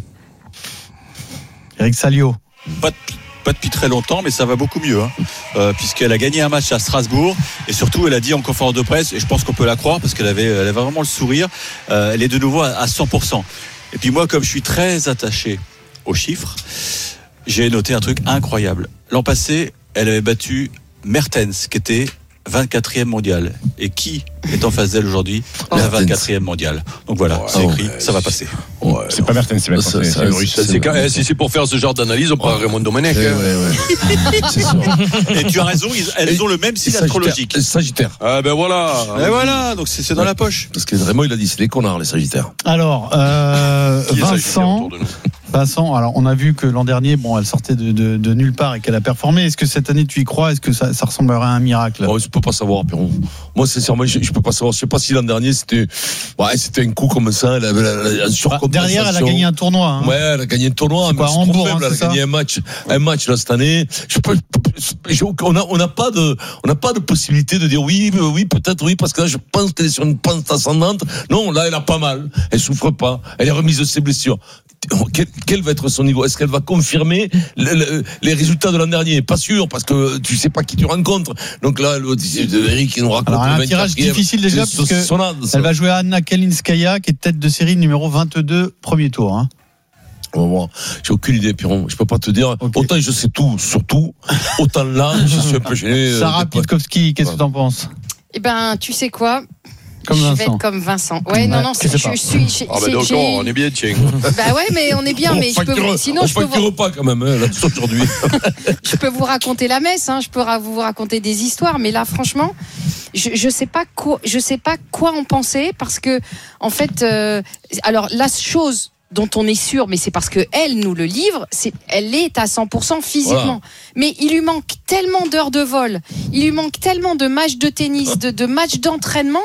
Eric Salio. Pas, pas depuis très longtemps, mais ça va beaucoup mieux, hein, euh, puisqu'elle a gagné un match à Strasbourg et surtout elle a dit en conférence de presse, et je pense qu'on peut la croire parce qu'elle avait, elle avait vraiment le sourire, euh, elle est de nouveau à, à cent pour cent. Et puis moi, comme je suis très attaché aux chiffres, j'ai noté un truc incroyable. L'an passé, elle avait battu Mertens, qui était vingt-quatrième mondial. Et qui est en face d'elle aujourd'hui? La vingt-quatrième mondiale. Donc voilà, ouais, c'est écrit, ouais, ça va passer. Ouais, c'est pas Mertens, c'est Mertens. C'est, c'est, c'est, c'est, c'est quand, si c'est pour faire ce genre d'analyse, on prend Raymond Domenech. Ouais, ouais, ouais. C'est sûr. Et tu as raison, elles ont le même signe astrologique. Sagittaire. Ah ben voilà. Et voilà, donc c'est, c'est dans ouais. la poche. Parce que Raymond, il a dit, c'est des connards, les Sagittaires. Alors, euh, Vincent. Vincent, alors on a vu que l'an dernier, bon, elle sortait de, de, de nulle part et qu'elle a performé. Est-ce que cette année tu y crois? Est-ce que ça, ça ressemblerait à un miracle? Oh, je peux pas savoir, Pierrot. Moi, sincèrement, je, je peux pas savoir. Je sais pas si l'an dernier c'était, ouais, c'était un coup comme ça. Elle avait la, la surcompensation. Derrière, elle a gagné un tournoi. Hein. Ouais, elle a gagné un tournoi. C'est quoi, mais Hambourg, faible, hein, elle a gagné un match, un match là cette année. Je peux, je, on a, on n'a pas de, on n'a pas de possibilité de dire oui, oui, peut-être oui, parce que là, je pense qu'elle est sur une pente ascendante. Non, là, elle a pas mal. Elle souffre pas. Elle est remise de ses blessures. Quel, quel va être son niveau? Est-ce qu'elle va confirmer le, le, les résultats de l'an dernier? Pas sûr, parce que tu sais pas qui tu rencontres. Donc là, Eric qui nous raconte. Alors, un tirage difficile déjà, parce que sonade, elle va jouer à Anna Kalinskaya, qui est tête de série numéro vingt-deux, premier tour. Hein. On va voir. J'ai aucune idée, Piron. Je peux pas te dire. Okay. Autant je sais tout, surtout. Autant là, je suis un peu gêné. Sarah Pitkowski, qu'est-ce ouais. que t'en penses? Eh ben, tu sais quoi? Comme je Vincent. vais être comme Vincent. Ouais, ouais non, non, c'est, je, je suis. Je, ah, bah d'accord, j'ai... on est bien, tiens. Bah ouais, mais on est bien, mais je peux. Vous... Sinon, on je peux vous. vous. pas quand même, hein, là, aujourd'hui. Je peux vous raconter la messe, hein, je peux vous raconter des histoires, mais là, franchement, je, je sais pas quoi, je sais pas quoi en penser parce que, en fait, euh, alors la chose dont on est sûr, mais c'est parce que elle nous le livre, c'est, elle est à cent pour cent physiquement. Voilà. Mais il lui manque tellement d'heures de vol, il lui manque tellement de matchs de tennis, de, de matchs d'entraînement.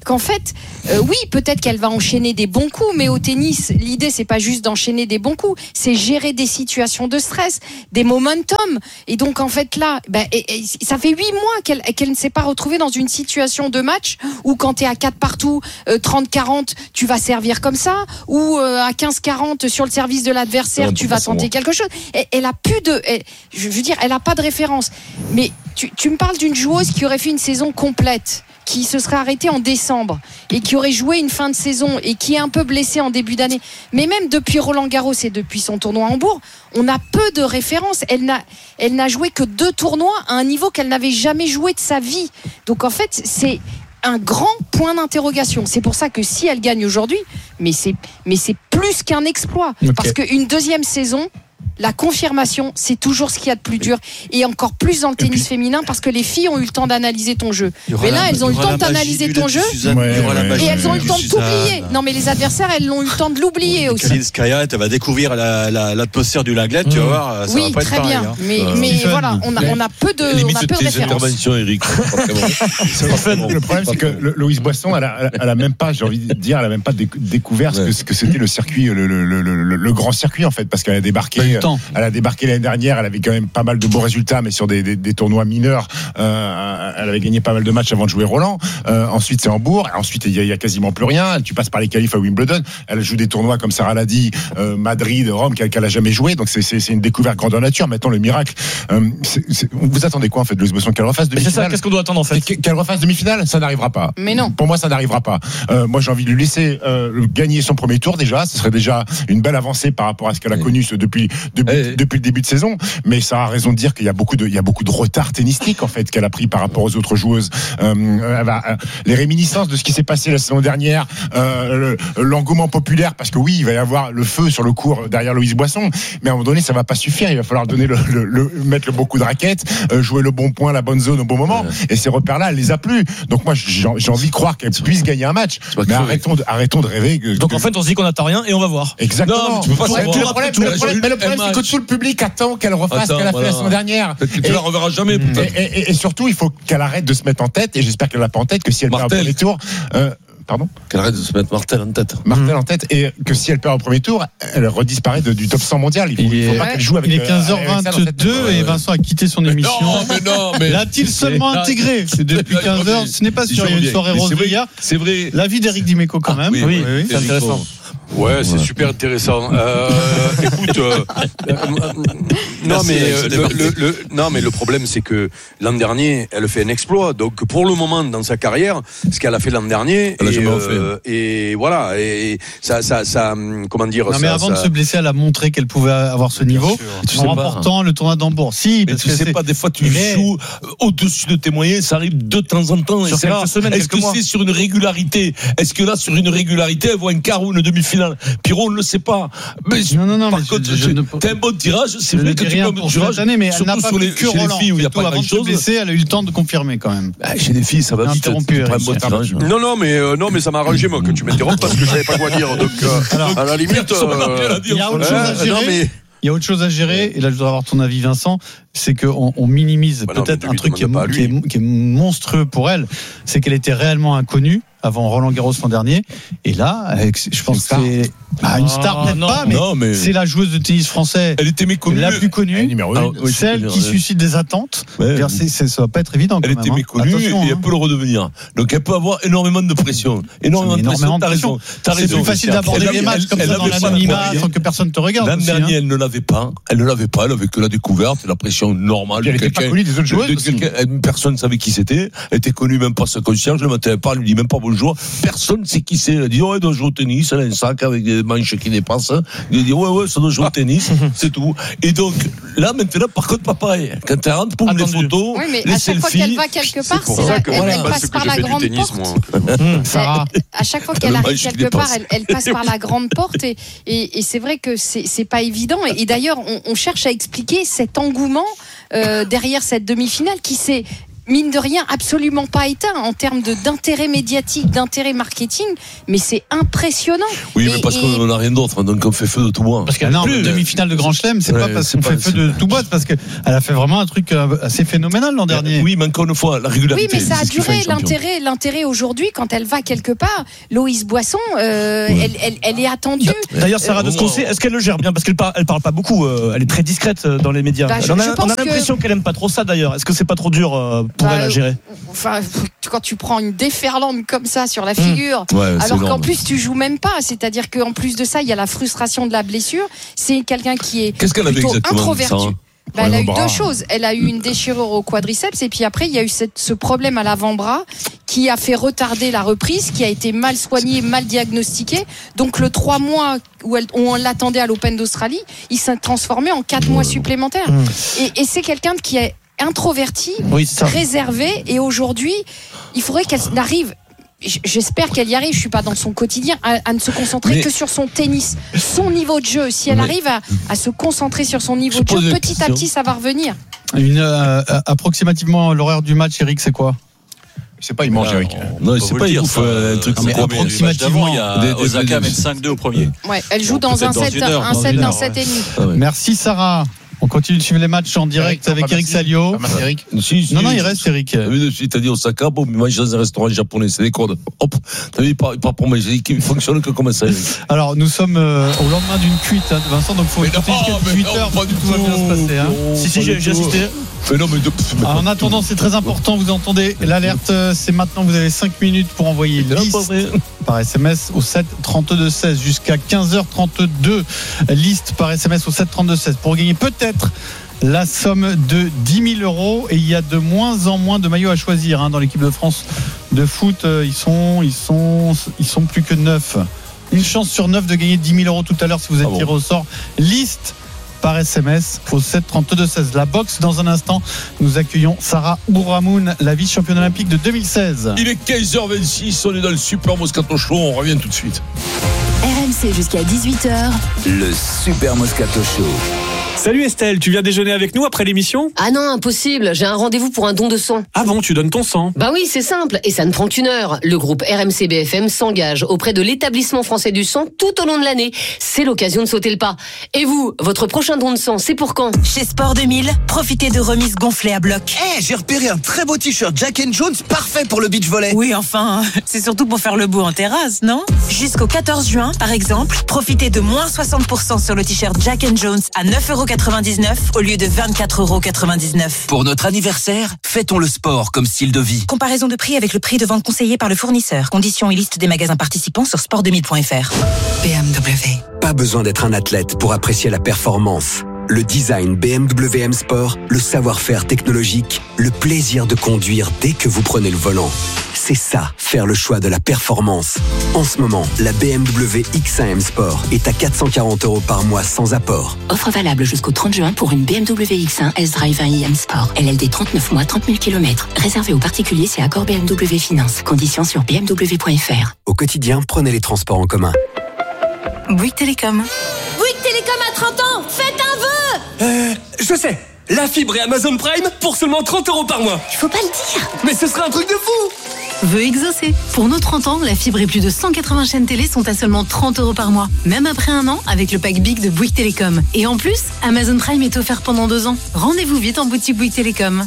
qu'en fait, euh, oui, peut-être qu'elle va enchaîner des bons coups, mais au tennis, l'idée c'est pas juste d'enchaîner des bons coups, c'est gérer des situations de stress, des momentum. Et donc en fait là, ben, et, et, ça fait huit mois qu'elle, qu'elle ne s'est pas retrouvée dans une situation de match où quand t'es à quatre partout, euh, trente quarante, tu vas servir comme ça, ou euh, à quinze quarante sur le service de l'adversaire, ouais, tu vas tenter quelque chose. Et, elle a plus de, elle, je veux dire, elle a pas de référence. Mais tu, tu me parles d'une joueuse qui aurait fait une saison complète, qui se serait arrêtée en décembre et qui aurait joué une fin de saison et qui est un peu blessée en début d'année. Mais même depuis Roland Garros et depuis son tournoi à Hambourg, on a peu de références. Elle n'a, elle n'a joué que deux tournois à un niveau qu'elle n'avait jamais joué de sa vie. Donc en fait, c'est un grand point d'interrogation. C'est pour ça que si elle gagne aujourd'hui, mais c'est, mais c'est plus qu'un exploit. Okay. Parce qu'une deuxième saison, la confirmation, c'est toujours ce qu'il y a de plus dur, et encore plus dans le tennis puis, féminin, parce que les filles ont eu le temps d'analyser ton jeu. Mais là, la, elles ont eu le temps d'analyser ton jeu, ouais, ouais, et elles ont eu le temps de t'oublier. Non, mais les adversaires, elles ont eu le temps de l'oublier aussi. Kaline Skaya, elle va découvrir la, la, l'atmosphère du Linglet, mmh. tu vas voir, ça oui, va pas être très pareil. bien. Hein. Mais, euh, mais voilà, on a, on a peu de, on a peu de références. Eric. Le problème, c'est que Loïs Boisson, elle a, elle a même pas, j'ai envie de dire, elle a même pas découvert ce que c'était le circuit, le, le, le, le, le grand circuit en fait, parce qu'elle a débarqué, elle a débarqué l'année dernière, elle avait quand même pas mal de bons résultats, mais sur des, des, des tournois mineurs, euh, elle avait gagné pas mal de matchs avant de jouer Roland. Euh, ensuite, c'est Hambourg. Ensuite, il y, y a quasiment plus rien. Tu passes par les qualifs à Wimbledon. Elle joue des tournois comme Sarah l'a dit, euh, Madrid, Rome, qu'elle, qu'elle a jamais joué. Donc c'est, c'est, c'est une découverte grandeur nature. Maintenant, le miracle. Euh, c'est, c'est, vous attendez quoi en fait, Loïs Boisson, qu'elle refasse demi-finale? C'est ça. Qu'est-ce qu'on doit attendre en fait? Qu'elle refasse demi-finale, ça n'arrivera pas. Mais non. Pour moi, ça n'arrivera pas. Euh, moi, j'ai envie de lui laisser euh, gagner son premier tour déjà. Ce serait déjà une belle avancée par rapport à ce qu'elle a connu depuis depuis, hey. depuis le début de saison. Mais ça a raison de dire qu'il y a beaucoup de, il y a beaucoup de retard tennistique en fait qu'elle a pris par rapport aux autres joueuses. Euh, elle va, euh, les réminiscences de ce qui s'est passé la saison dernière, euh, le, l'engouement populaire, parce que oui, il va y avoir le feu sur le court derrière Loïs Boisson, mais à un moment donné, ça va pas suffire. Il va falloir donner le, le, le mettre le bon coup de raquette, euh, jouer le bon point, la bonne zone au bon moment. Ouais. Et ces repères-là, elle les a plus. Donc moi, j'ai, j'ai envie de croire qu'elle puisse gagner un match. Mais arrêtons de, arrêtons de rêver. Que, Donc que... en fait, on se dit qu'on n'attend rien et on va voir. Exactement. Non, tu peux pas ouais, le problème, le problème, mais le problème c'est que tout le public attend qu'elle refasse ce qu'elle a fait la semaine dernière. Tu et, la reverras jamais. Et, et, et, et surtout, il faut qu'elle arrête de se mettre en tête, et j'espère qu'elle l'a pas en tête, que si elle Martel. perd au premier tour. Euh, Pardon ? Qu'elle arrête de se mettre Martel en tête. Martel mmh. en tête, et que si elle perd au premier tour, elle redisparaît de, du top cent mondial. Il faut, il faut pas qu'elle joue avec. Il est quinze heures vingt-deux et Vincent a quitté son émission. Non, mais non, mais. L'a-t-il seulement intégré depuis quinze heures? Ce n'est pas sûr. Il y a une soirée rose hier. C'est vrai. L'avis d'Éric Dimeco quand même. Oui, oui, oui, c'est intéressant. Ouais, c'est super intéressant. Euh, écoute, euh, euh, non mais euh, le, le, le, non mais le problème c'est que l'an dernier, elle fait un exploit. Donc pour le moment dans sa carrière, ce qu'elle a fait l'an dernier, elle a et, jamais euh, et voilà, et ça, ça, ça, comment dire. Non ça, mais avant ça... de se blesser, elle a montré qu'elle pouvait avoir ce niveau tu en remportant pas. le tournoi d'Hambourg. Si, mais tu sais pas, des fois tu mais... joues au-dessus de tes moyens, ça arrive de temps en temps. Sur quelques semaines, Est-ce que mois. c'est sur une régularité? Est-ce que là, sur une régularité, elle voit un quart ou une demi-finale? Pierrot, on ne le sait pas. Mais non, non, non. Par mais contre, je, je, je t'as un bon tirage. C'est vrai que tu as un bon tirage. Année, mais elle n'a pas les, que Roland. Filles où il n'y a pas grand-chose. Elle a eu le temps de confirmer quand même. Bah, chez les filles, ça va vite. Non, non, mais euh, non, mais ça m'a arrangé moi que tu m'interrompes parce que je savais pas quoi dire. Donc, euh, Alors, à la limite, euh, il y a autre chose à gérer. Non, mais... Il y a autre chose à gérer, et là je voudrais avoir ton avis Vincent, c'est qu'on on minimise bah peut-être non, un truc qui est, qui, est, qui est monstrueux pour elle, c'est qu'elle était réellement inconnue avant Roland Garros l'an dernier, et là, je pense que c'est ah, une star peut-être non, pas, mais, non, mais c'est la joueuse de tennis français elle était méconnue, la plus connue, numéro un, oui, celle qui suscite des attentes. Ouais, c'est, c'est, ça va pas être évident. Elle quand était même, méconnue hein. et elle peut le redevenir. Donc elle peut avoir énormément de pression, énormément de pression. T'as raison. T'as raison. C'est plus facile d'aborder les matchs comme ça dans l'anonymat sans que personne te regarde. L'an dernier, elle ne l'avait pas. Elle ne l'avait pas. Elle avait que la découverte, la pression normale. Elle n'était pas connue des autres joueuses. Personne ne savait qui c'était. Elle était connue même pas sa concierge. Le matin, elle parle, lui dit même pas bonjour. Personne ne sait qui c'est. Elle dit ouais, elle doit jouer au tennis. Elle a un sac avec des manches qui dépassent. Il dit ouais, ouais, ça doit jouer au tennis. C'est tout. Et donc là, maintenant, par contre, pas pareil. Quand elle rentre, pour les photos, oui, mais les à chaque selfies, fois qu'elle va quelque part, c'est la, elle, elle passe par la grande porte. Sarah. À chaque fois qu'elle arrive quelque part, elle, elle passe par la grande porte et, et, et c'est vrai que c'est, c'est pas évident. Et, et d'ailleurs, on, on cherche à expliquer cet engouement euh, derrière cette demi-finale qui s'est mine de rien, absolument pas éteint en termes de, d'intérêt médiatique, d'intérêt marketing, mais c'est impressionnant. Oui, et, mais parce et... qu'on n'a rien d'autre, donc on fait feu de tout bois. Parce qu'elle non, plus, demi-finale de Grand Chelem, c'est ouais, pas parce qu'on fait feu de tout bois, c'est parce qu'elle a fait vraiment un truc assez phénoménal l'an dernier. Oui, mais encore une fois, la régularité. Oui, mais ça a duré. L'intérêt, l'intérêt aujourd'hui, quand elle va quelque part, Loïs Boisson, euh, ouais. elle, elle, elle est attendue. D'ailleurs, Sarah euh, de ce qu'on sait, est-ce qu'elle le gère bien? Parce qu'elle parle, elle parle pas beaucoup, euh, elle est très discrète dans les médias. Bah, je, on a, on a l'impression que... qu'elle aime pas trop ça d'ailleurs. Est-ce que c'est pas trop dur euh, pour bah, elle à gérer? Enfin, quand tu prends une déferlante comme ça sur la figure, mmh. ouais, alors qu'en plus tu joues même pas, c'est-à-dire qu'en plus de ça, il y a la frustration de la blessure. C'est quelqu'un qui est Qu'est-ce qu'elle plutôt avait introverti. Ça, hein bah, elle a eu deux choses. Elle a eu une déchirure au quadriceps et puis après il y a eu cette, ce problème à l'avant-bras qui a fait retarder la reprise, qui a été mal soigné, mal diagnostiqué. Donc le trois mois où, elle, où on l'attendait à l'Open d'Australie, il s'est transformé en quatre mois supplémentaires. Mmh. Et, et c'est quelqu'un qui est introverti, oui, réservé, et aujourd'hui, il faudrait qu'elle n'arrive. J'espère qu'elle y arrive, je suis pas dans son quotidien, à, à ne se concentrer mais... que sur son tennis, son niveau de jeu. Si elle mais... arrive à, à se concentrer sur son niveau je de jeu, petit à petit, ça va revenir. Une, euh, approximativement l'horaire du match, Eric, c'est quoi? C'est pas, il mange, Eric. Non, c'est pas, il ouf, un truc comme ça. Approximativement, il y a Osaka mène cinq deux au premier. Ouais, elle joue dans un set, un set d'un set et demi. Merci, Sarah. On continue de suivre les matchs en direct Eric, avec Eric Salio. Eric. Si, si, non, non, il reste Eric. Tu t'as dit Osaka, bon, il mange dans un restaurant japonais, c'est des codes. Hop, t'as vu, il part, il part pour manger, il fonctionne que comme ça, Eric. Alors, nous sommes euh, au lendemain d'une cuite, hein, de Vincent, donc il faut écouter jusqu'à dix-huit heures, tout, tout va bien se passer. Hein. Non, si, si, j'ai, j'ai assisté. Mais non, mais de... Alors, en attendant, c'est très important, vous entendez l'alerte, c'est maintenant, vous avez cinq minutes pour envoyer liste par S M S au sept trente-deux seize jusqu'à quinze heures trente-deux. Liste par S M S au sept trente-deux seize pour gagner peut-être la somme de dix mille euros, et il y a de moins en moins de maillots à choisir hein, dans l'équipe de France de foot. Ils sont, ils sont, ils sont plus que neuf. Une chance sur neuf de gagner dix mille euros tout à l'heure si vous êtes ah tiré bon. au sort. Liste par S M S au sept trente-deux seize. La boxe dans un instant. Nous accueillons Sarah Ouramoun, la vice-championne olympique de deux mille seize. Il est quinze heures vingt-six, on est dans le Super Moscato Show, on revient tout de suite. R M C jusqu'à dix-huit heures. Le Super Moscato Show. Salut Estelle, tu viens déjeuner avec nous après l'émission? Ah non, impossible, j'ai un rendez-vous pour un don de sang. Ah bon, tu donnes ton sang? Bah oui, c'est simple, et ça ne prend qu'une heure. Le groupe R M C B F M s'engage auprès de l'établissement français du sang tout au long de l'année. C'est l'occasion de sauter le pas. Et vous, votre prochain don de sang, c'est pour quand? Chez Sport deux mille, profitez de remises gonflées à bloc. Eh, hey, j'ai repéré un très beau t-shirt Jack and Jones, parfait pour le beach volley. Oui, enfin, c'est surtout pour faire le beau en terrasse, non? Jusqu'au quatorze juin, par exemple, profitez de moins soixante pour cent sur le t-shirt Jack and Jones à neuf euros quatre-vingt-dix-neuf au lieu de vingt-quatre euros quatre-vingt-dix-neuf. Pour notre anniversaire, fêtons le sport comme style de vie. Comparaison de prix avec le prix de vente conseillé par le fournisseur. Conditions et liste des magasins participants sur sport deux mille point f r. B M W. Pas besoin d'être un athlète pour apprécier la performance. Le design B M W M Sport, le savoir-faire technologique, le plaisir de conduire dès que vous prenez le volant. C'est ça, faire le choix de la performance. En ce moment, la B M W X un M Sport est à quatre cent quarante euros par mois sans apport. Offre valable jusqu'au trente juin pour une B M W X un S-Drive un i M Sport. L L D trente-neuf mois, trente mille kilomètres. Réservé aux particuliers, c'est accord B M W Finance. Conditions sur b m w point f r. Au quotidien, prenez les transports en commun. Bouygues Télécom. Bouygues Télécom à trente ans, faites un vœu. Euh, je sais. La fibre et Amazon Prime pour seulement trente euros par mois. Il faut pas le dire. Mais ce sera un truc de fou. Vœu exaucé. Pour nos trente ans, la fibre et plus de cent quatre-vingts chaînes télé sont à seulement trente euros par mois. Même après un an, avec le pack Big de Bouygues Télécom. Et en plus, Amazon Prime est offert pendant deux ans. Rendez-vous vite en boutique Bouygues Télécom.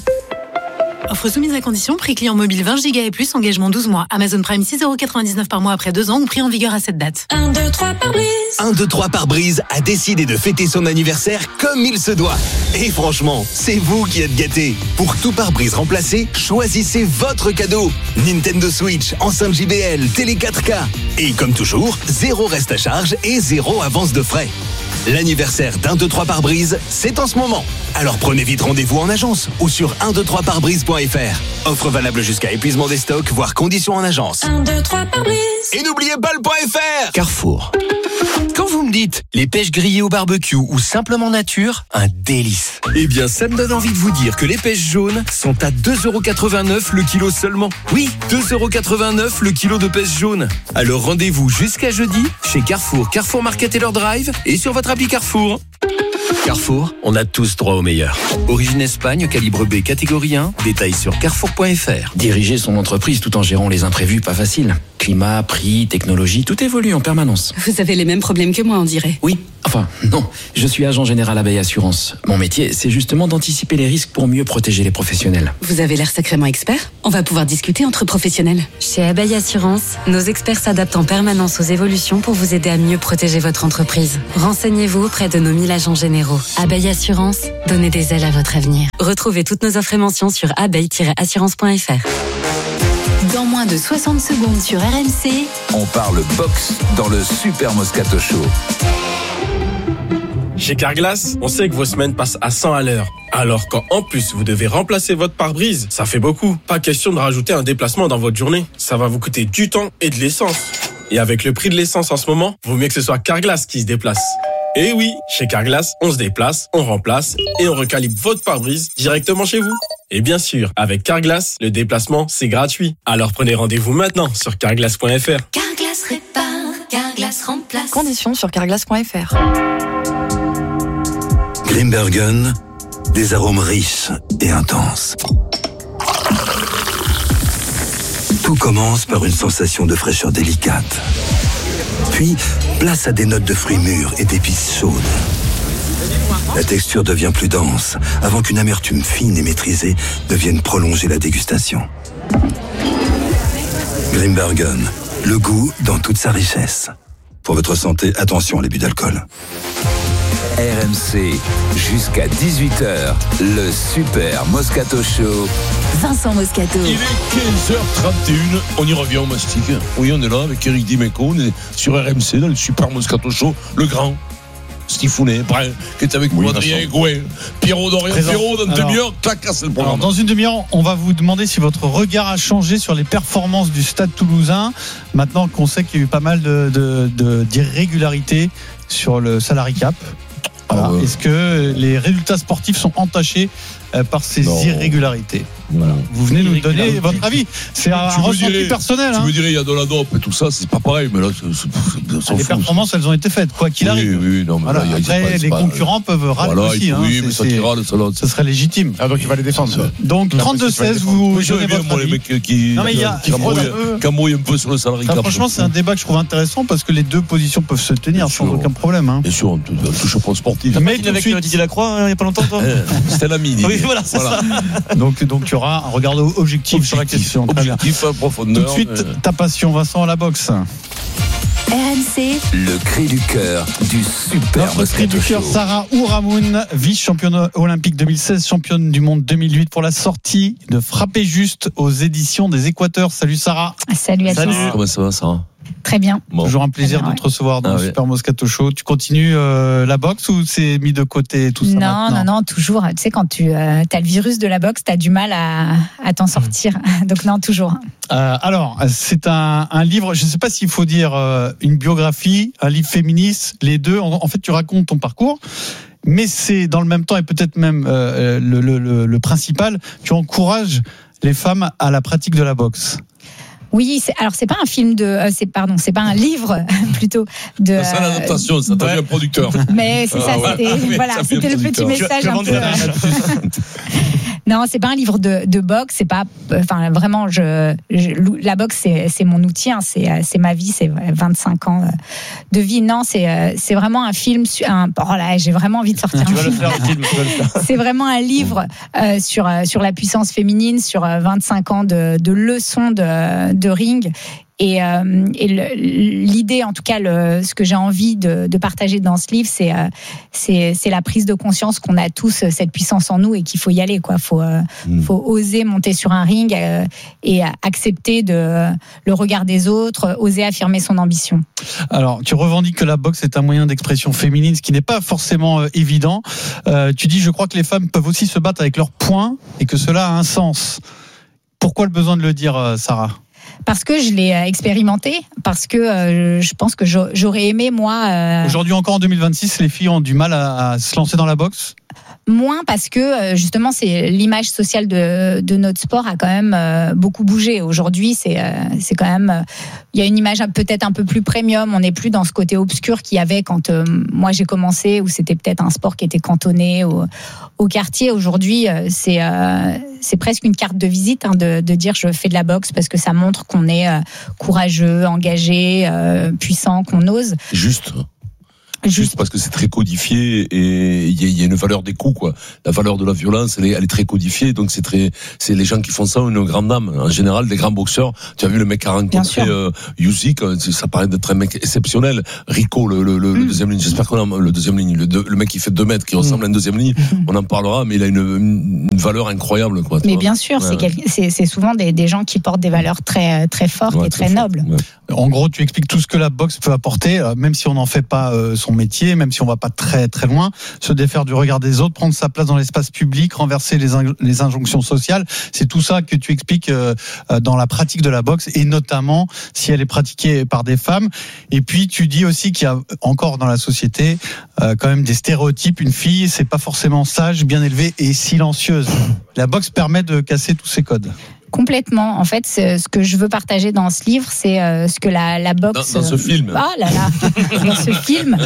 Offre soumise à condition, prix client mobile vingt giga et plus, engagement douze mois. Amazon Prime six euros quatre-vingt-dix-neuf par mois après deux ans ou prix en vigueur à cette date. un, deux, trois par brise. un, deux, trois par brise a décidé de fêter son anniversaire comme il se doit. Et franchement, c'est vous qui êtes gâtés. Pour tout pare-brise remplacé, choisissez votre cadeau. Nintendo Switch, enceinte J B L, télé quatre K. Et comme toujours, zéro reste à charge et zéro avance de frais. L'anniversaire d'un, deux, trois par brise, c'est en ce moment. Alors prenez vite rendez-vous en agence ou sur un, deux, trois par brise point f r. Offre valable jusqu'à épuisement des stocks, voire conditions en agence. un, deux, trois par brise. Et n'oubliez pas le .fr. Carrefour. Quand vous me dites les pêches grillées au barbecue ou simplement nature, un délice. Eh bien, ça me donne envie de vous dire que les pêches jaunes sont à deux euros quatre-vingt-neuf le kilo seulement. Oui, deux euros quatre-vingt-neuf le kilo de pêches jaunes. Alors rendez-vous jusqu'à jeudi chez Carrefour, Carrefour Market et leur drive et sur votre appli Carrefour. Carrefour, on a tous droit au meilleur. Origine Espagne, calibre B, catégorie un. Détails sur carrefour point f r. Diriger son entreprise tout en gérant les imprévus, pas facile. Climat, prix, technologie, tout évolue en permanence. Vous avez les mêmes problèmes que moi, on dirait. Oui, enfin, non. Je suis agent général Abeille Assurance. Mon métier, c'est justement d'anticiper les risques pour mieux protéger les professionnels. Vous avez l'air sacrément expert. On va pouvoir discuter entre professionnels. Chez Abeille Assurance, nos experts s'adaptent en permanence aux évolutions pour vous aider à mieux protéger votre entreprise. Renseignez-vous auprès de nos mille agents généraux. Abeille Assurance, donnez des ailes à votre avenir. Retrouvez toutes nos offres et mentions sur abeille tiret assurance point f r. Dans moins de soixante secondes sur R M C, On parle boxe dans le Super Moscato Show. Chez Carglass, on sait que vos semaines passent à cent à l'heure. Alors quand en plus vous devez remplacer votre pare-brise, ça fait beaucoup. Pas question de rajouter un déplacement dans votre journée. Ça va vous coûter du temps et de l'essence. Et avec le prix de l'essence en ce moment, vaut mieux que ce soit Carglass qui se déplace. Et oui, chez Carglass, on se déplace, on remplace et on recalibre votre pare-brise directement chez vous. Et bien sûr, avec Carglass, le déplacement, c'est gratuit. Alors prenez rendez-vous maintenant sur carglass point f r. Carglass répare, Carglass remplace. Conditions sur carglass point f r. Grimbergen, des arômes riches et intenses. Tout commence par une sensation de fraîcheur délicate. Puis, place à des notes de fruits mûrs et d'épices chaudes. La texture devient plus dense, avant qu'une amertume fine et maîtrisée ne vienne prolonger la dégustation. Grimbergen, le goût dans toute sa richesse. Pour votre santé, attention à l'abus d'alcool. R M C, jusqu'à dix-huit heures, le Super Moscato Show. Vincent Moscato. Il est quinze heures trente et une, on y revient, on mastique. Oui, on est là avec Eric Dimeco, on est sur R M C dans le Super Moscato Show, le grand Stifounet, Brun, qui est avec moi, Adrien Gouin, Pierrot Dorian, Pierrot, dans une demi-heure, clac, c'est le programme. Alors, dans une demi-heure, on va vous demander si votre regard a changé sur les performances du Stade Toulousain, maintenant qu'on sait qu'il y a eu pas mal de, de, de, d'irrégularités sur le salary cap. Voilà. Ah ouais. Est-ce que les résultats sportifs sont entachés par ces non. irrégularités? Voilà. Vous venez nous donner votre avis. C'est un, un ressenti dirais, personnel. Tu hein. me dirais, il y a de la dope et tout ça, c'est pas pareil, mais là, c'est, c'est, c'est les fou, performances, ça. elles ont été faites, quoi qu'il oui, arrive. Oui, oui, non, mais voilà. là, Après, pas, les pas, concurrents peuvent râler voilà, aussi. Hein. Oui, mais ça qui râle, ça, ça serait légitime. Ah, donc il va les défendre. Ça. Donc, trente-deux seize, vous donnez votre avis. Les mecs qui camouillent un peu sur le salarié. Franchement, c'est un débat que je trouve intéressant parce que les deux positions peuvent se tenir sans aucun problème. Bien sûr, on touche au point sportif. Mais avec Didier Lacroix, il n'y a pas longtemps, toi. C'était l'ami. Oui, voilà, c'est ça. Donc, donc, tu auras un regard objectif sur la question. Objectif, profondeur. Tout de suite, ta passion, Vincent, à la boxe. R M C. Le cri du cœur du Super Notre cri du cœur, Sarah Ouramoun, vice-championne olympique deux mille seize, championne du monde deux mille huit pour la sortie de Frapper Juste aux éditions des Équateurs. Salut Sarah. Salut à Salut. tous. Comment ça va, Sarah? Très bien. Bon. Toujours un plaisir bien, de te recevoir dans ah, le oui. Super Moscato Show. Tu continues euh, la boxe ou c'est mis de côté tout ça Non, maintenant? non, non, toujours. Tu sais, quand tu euh, as le virus de la boxe, tu as du mal à, à t'en sortir. Donc non, toujours. Euh, alors, c'est un, un livre, je ne sais pas s'il faut dire euh, une biographie, un livre féministe, les deux. En, en fait, tu racontes ton parcours. Mais c'est dans le même temps, et peut-être même euh, le, le, le, le principal, tu encourages les femmes à la pratique de la boxe. Oui, c'est, alors c'est pas un film de, euh, c'est pardon, c'est pas un livre plutôt de. C'est l'adaptation, ça t'a ouais. vu un producteur. Mais c'est ça, c'était, ah, ouais. voilà, ça c'était le petit message tu, tu un peu. Non, c'est pas un livre de, de boxe, c'est pas, enfin vraiment, je, je la boxe c'est, c'est mon outil, hein, c'est, c'est ma vie, c'est vingt-cinq ans de vie. Non, c'est, c'est vraiment un film, un, oh là, j'ai vraiment envie de sortir. Tu vas le faire, le film, tu vas le faire. C'est vraiment un livre euh, sur sur la puissance féminine, sur vingt-cinq ans de, de leçons de, de ring. Et, euh, et le, l'idée, en tout cas, le, ce que j'ai envie de, de partager dans ce livre, c'est, euh, c'est, c'est la prise de conscience qu'on a tous cette puissance en nous et qu'il faut y aller, quoi. Faut, euh, mmh. faut oser monter sur un ring euh, et accepter de, euh, le regard des autres, oser affirmer son ambition. Alors, tu revendiques que la boxe est un moyen d'expression féminine, ce qui n'est pas forcément euh, évident. Euh, tu dis, je crois que les femmes peuvent aussi se battre avec leurs poings et que cela a un sens. Pourquoi le besoin de le dire, euh, Sarah ? Parce que je l'ai expérimenté, parce que euh, je pense que j'aurais aimé, moi... Euh... Aujourd'hui encore en deux mille vingt-six, les filles ont du mal à, à se lancer dans la boxe ? moins parce que justement c'est l'image sociale de, de notre sport a quand même euh, beaucoup bougé. Aujourd'hui c'est euh, c'est quand même il euh, y a une image peut-être un peu plus premium. On n'est plus dans ce côté obscur qu'il y avait quand euh, moi j'ai commencé, où c'était peut-être un sport qui était cantonné au, au quartier. Aujourd'hui euh, c'est euh, c'est presque une carte de visite hein, de, de dire je fais de la boxe parce que ça montre qu'on est euh, courageux, engagé, euh, puissant, qu'on ose. Juste. Juste parce que c'est très codifié et il y, y a une valeur des coups, quoi. La valeur de la violence, elle est, elle est très codifiée, donc c'est très, c'est les gens qui font ça ont une grande âme. En général, les grands boxeurs, tu as vu le mec qui a rencontré euh, Usyk, ça paraît d'être un mec exceptionnel. Rico, le, le, le, mm. le deuxième ligne, j'espère qu'on a le deuxième ligne, le, le mec qui fait deux mètres, qui ressemble mm. à une deuxième ligne, on en parlera, mais il a une, une valeur incroyable, quoi. Mais bien sûr, ouais, c'est, quel, c'est, c'est souvent des, des gens qui portent des valeurs très, très fortes ouais, et très, très nobles. Ouais. En gros, tu expliques tout ce que la boxe peut apporter, même si on n'en fait pas son métier, même si on va pas très très loin, se défaire du regard des autres, prendre sa place dans l'espace public, renverser les, in- les injonctions sociales. C'est tout ça que tu expliques euh, dans la pratique de la boxe, et notamment si elle est pratiquée par des femmes. Et puis tu dis aussi qu'il y a encore dans la société euh, quand même des stéréotypes. Une fille, c'est pas forcément sage, bien élevée et silencieuse. La boxe permet de casser tous ces codes. Complètement. En fait, ce que je veux partager dans ce livre, c'est ce que la, la boxe... Dans, dans ce film. Ah là là, dans ce film.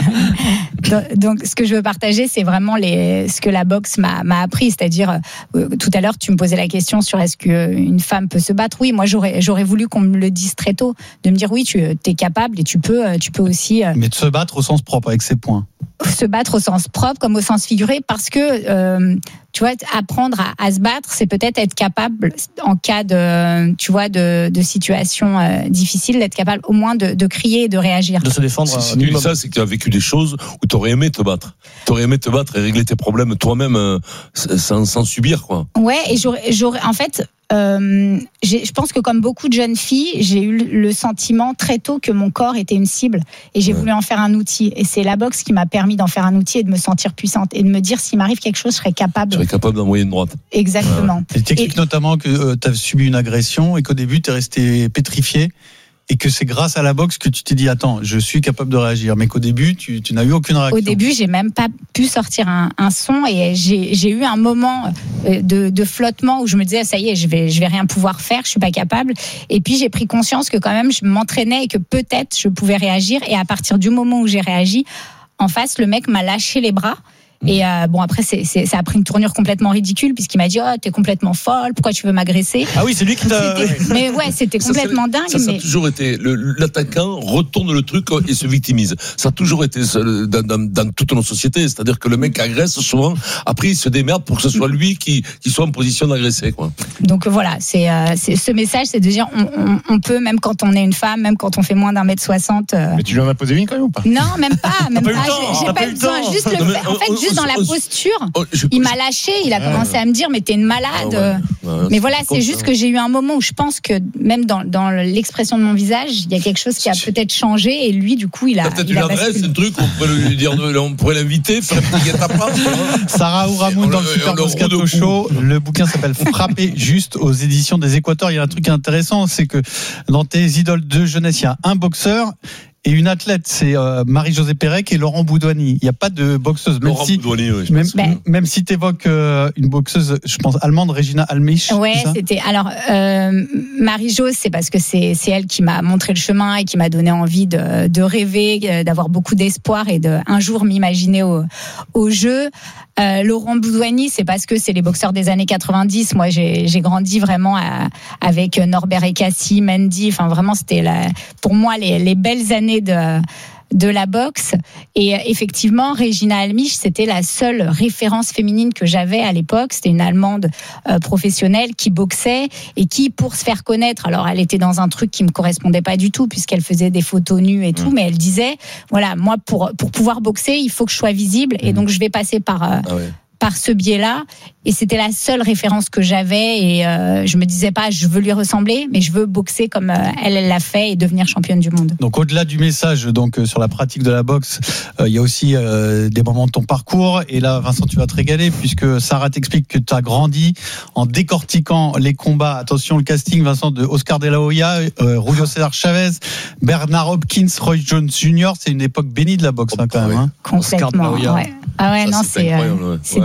Donc, ce que je veux partager, c'est vraiment les, ce que la boxe m'a, m'a appris. C'est-à-dire, euh, tout à l'heure, tu me posais la question sur est-ce qu'une femme peut se battre. Oui, moi, j'aurais, j'aurais voulu qu'on me le dise très tôt, de me dire oui, tu es capable et tu peux, tu peux aussi... Euh, Mais de se battre au sens propre, avec ses points. Se battre au sens propre comme au sens figuré, parce que... Euh, tu vois, apprendre à, à se battre, c'est peut-être être capable, en cas de, tu vois, de, de situation euh, difficile, d'être capable au moins de, de crier et de réagir. De se défendre. Si tu dis ça, c'est que tu as vécu des choses où tu aurais aimé te battre. Tu aurais aimé te battre et régler tes problèmes toi-même euh, sans, sans subir, quoi. Ouais, et j'aurais, j'aurais en fait... Euh, j'ai, je pense que comme beaucoup de jeunes filles, j'ai eu le sentiment très tôt que mon corps était une cible et j'ai ouais. voulu en faire un outil. Et c'est la boxe qui m'a permis d'en faire un outil et de me sentir puissante et de me dire s'il m'arrive quelque chose, je serais capable. Tu serais capable d'envoyer une droite. Exactement. Ouais. Et tu expliques notamment que euh, tu as subi une agression et qu'au début, tu es resté pétrifié. Et que c'est grâce à la boxe que tu t'es dit attends, je suis capable de réagir, mais qu'au début tu, tu n'as eu aucune réaction. Au début, j'ai même pas pu sortir un, un son et j'ai, j'ai eu un moment de, de flottement où je me disais ça y est, je vais je vais rien pouvoir faire, je suis pas capable. Et puis j'ai pris conscience que quand même je m'entraînais et que peut-être je pouvais réagir. Et à partir du moment où j'ai réagi, en face le mec m'a lâché les bras. Et euh, bon après c'est, c'est, ça a pris une tournure complètement ridicule puisqu'il m'a dit oh t'es complètement folle, pourquoi tu veux m'agresser. Ah oui c'est lui qui t'a. C'était, mais ouais c'était complètement ça, ça, dingue. Ça, ça mais... a toujours été le, l'attaquant retourne le truc et se victimise. Ça a toujours été dans, dans, dans toutes nos sociétés, c'est-à-dire que le mec agresse souvent, après il se démerde pour que ce soit lui qui, qui soit en position d'agresser, quoi. Donc voilà c'est, euh, c'est ce message, c'est de dire on, on, on peut même quand on est une femme, même quand on fait moins d'un mètre soixante. Euh... Mais tu lui en as posé une quand même ou pas? Non même pas, même pas. pas. J'ai, j'ai pas, pas eu besoin, juste le fait. En fait juste dans la posture. Oh, je, il m'a lâché, il a ouais, commencé ouais. à me dire mais t'es une malade. Ah ouais, ouais, mais voilà, c'est juste ça. Que j'ai eu un moment où je pense que même dans, dans l'expression de mon visage, il y a quelque chose qui a peut-être changé et lui du coup il a. Peut-être il une a adresse, un truc, on pourrait lui dire, on pourrait l'inviter, faire un petit guet-apens. Sarah Ouramoun dans le Super Moscato Show. Le bouquin s'appelle Frapper juste aux éditions des Équateurs. Il y a un truc intéressant, c'est que dans tes idoles de jeunesse, il y a un boxeur et une athlète, c'est euh, Marie-Josée Pérec et Laurent Boudouani. Il n'y a pas de boxeuse. Même Laurent si, Boudouani, oui. Même, ben, même si tu évoques euh, une boxeuse, je pense, allemande, Regina Halmich. Ouais, c'est c'était. Alors, euh, Marie-Josée, c'est parce que c'est, c'est elle qui m'a montré le chemin et qui m'a donné envie de, de rêver, d'avoir beaucoup d'espoir et de un jour m'imaginer au, au jeu. Euh, Laurent Boudouani, c'est parce que c'est les boxeurs des années quatre-vingt-dix. Moi, j'ai, j'ai grandi vraiment à, avec Norbert Ekassi, Mendy. Enfin, vraiment, c'était la, pour moi les, les belles années de de la boxe. Et effectivement, Regina Halmich, c'était la seule référence féminine que j'avais à l'époque. C'était une Allemande euh, professionnelle qui boxait et qui, pour se faire connaître, alors elle était dans un truc qui me correspondait pas du tout puisqu'elle faisait des photos nues et tout, mmh. mais elle disait, voilà, moi pour pour pouvoir boxer, il faut que je sois visible mmh. et donc je vais passer par euh, ah ouais. par ce biais-là. Et c'était la seule référence que j'avais et euh, je me disais pas je veux lui ressembler, mais je veux boxer comme euh, elle, elle l'a fait et devenir championne du monde. Donc au-delà du message donc euh, sur la pratique de la boxe, il euh, y a aussi euh, des moments de ton parcours. Et là, Vincent, tu vas te régaler puisque Sarah t'explique que tu as grandi en décortiquant les combats. Attention, le casting, Vincent, de Oscar de la Hoya, euh, Julio César Chavez, Bernard Hopkins, Roy Jones junior C'est une époque bénie de la boxe, hein, quand même. Hein. Complètement. Ouais. Ah ouais, non, c'est, euh, c'était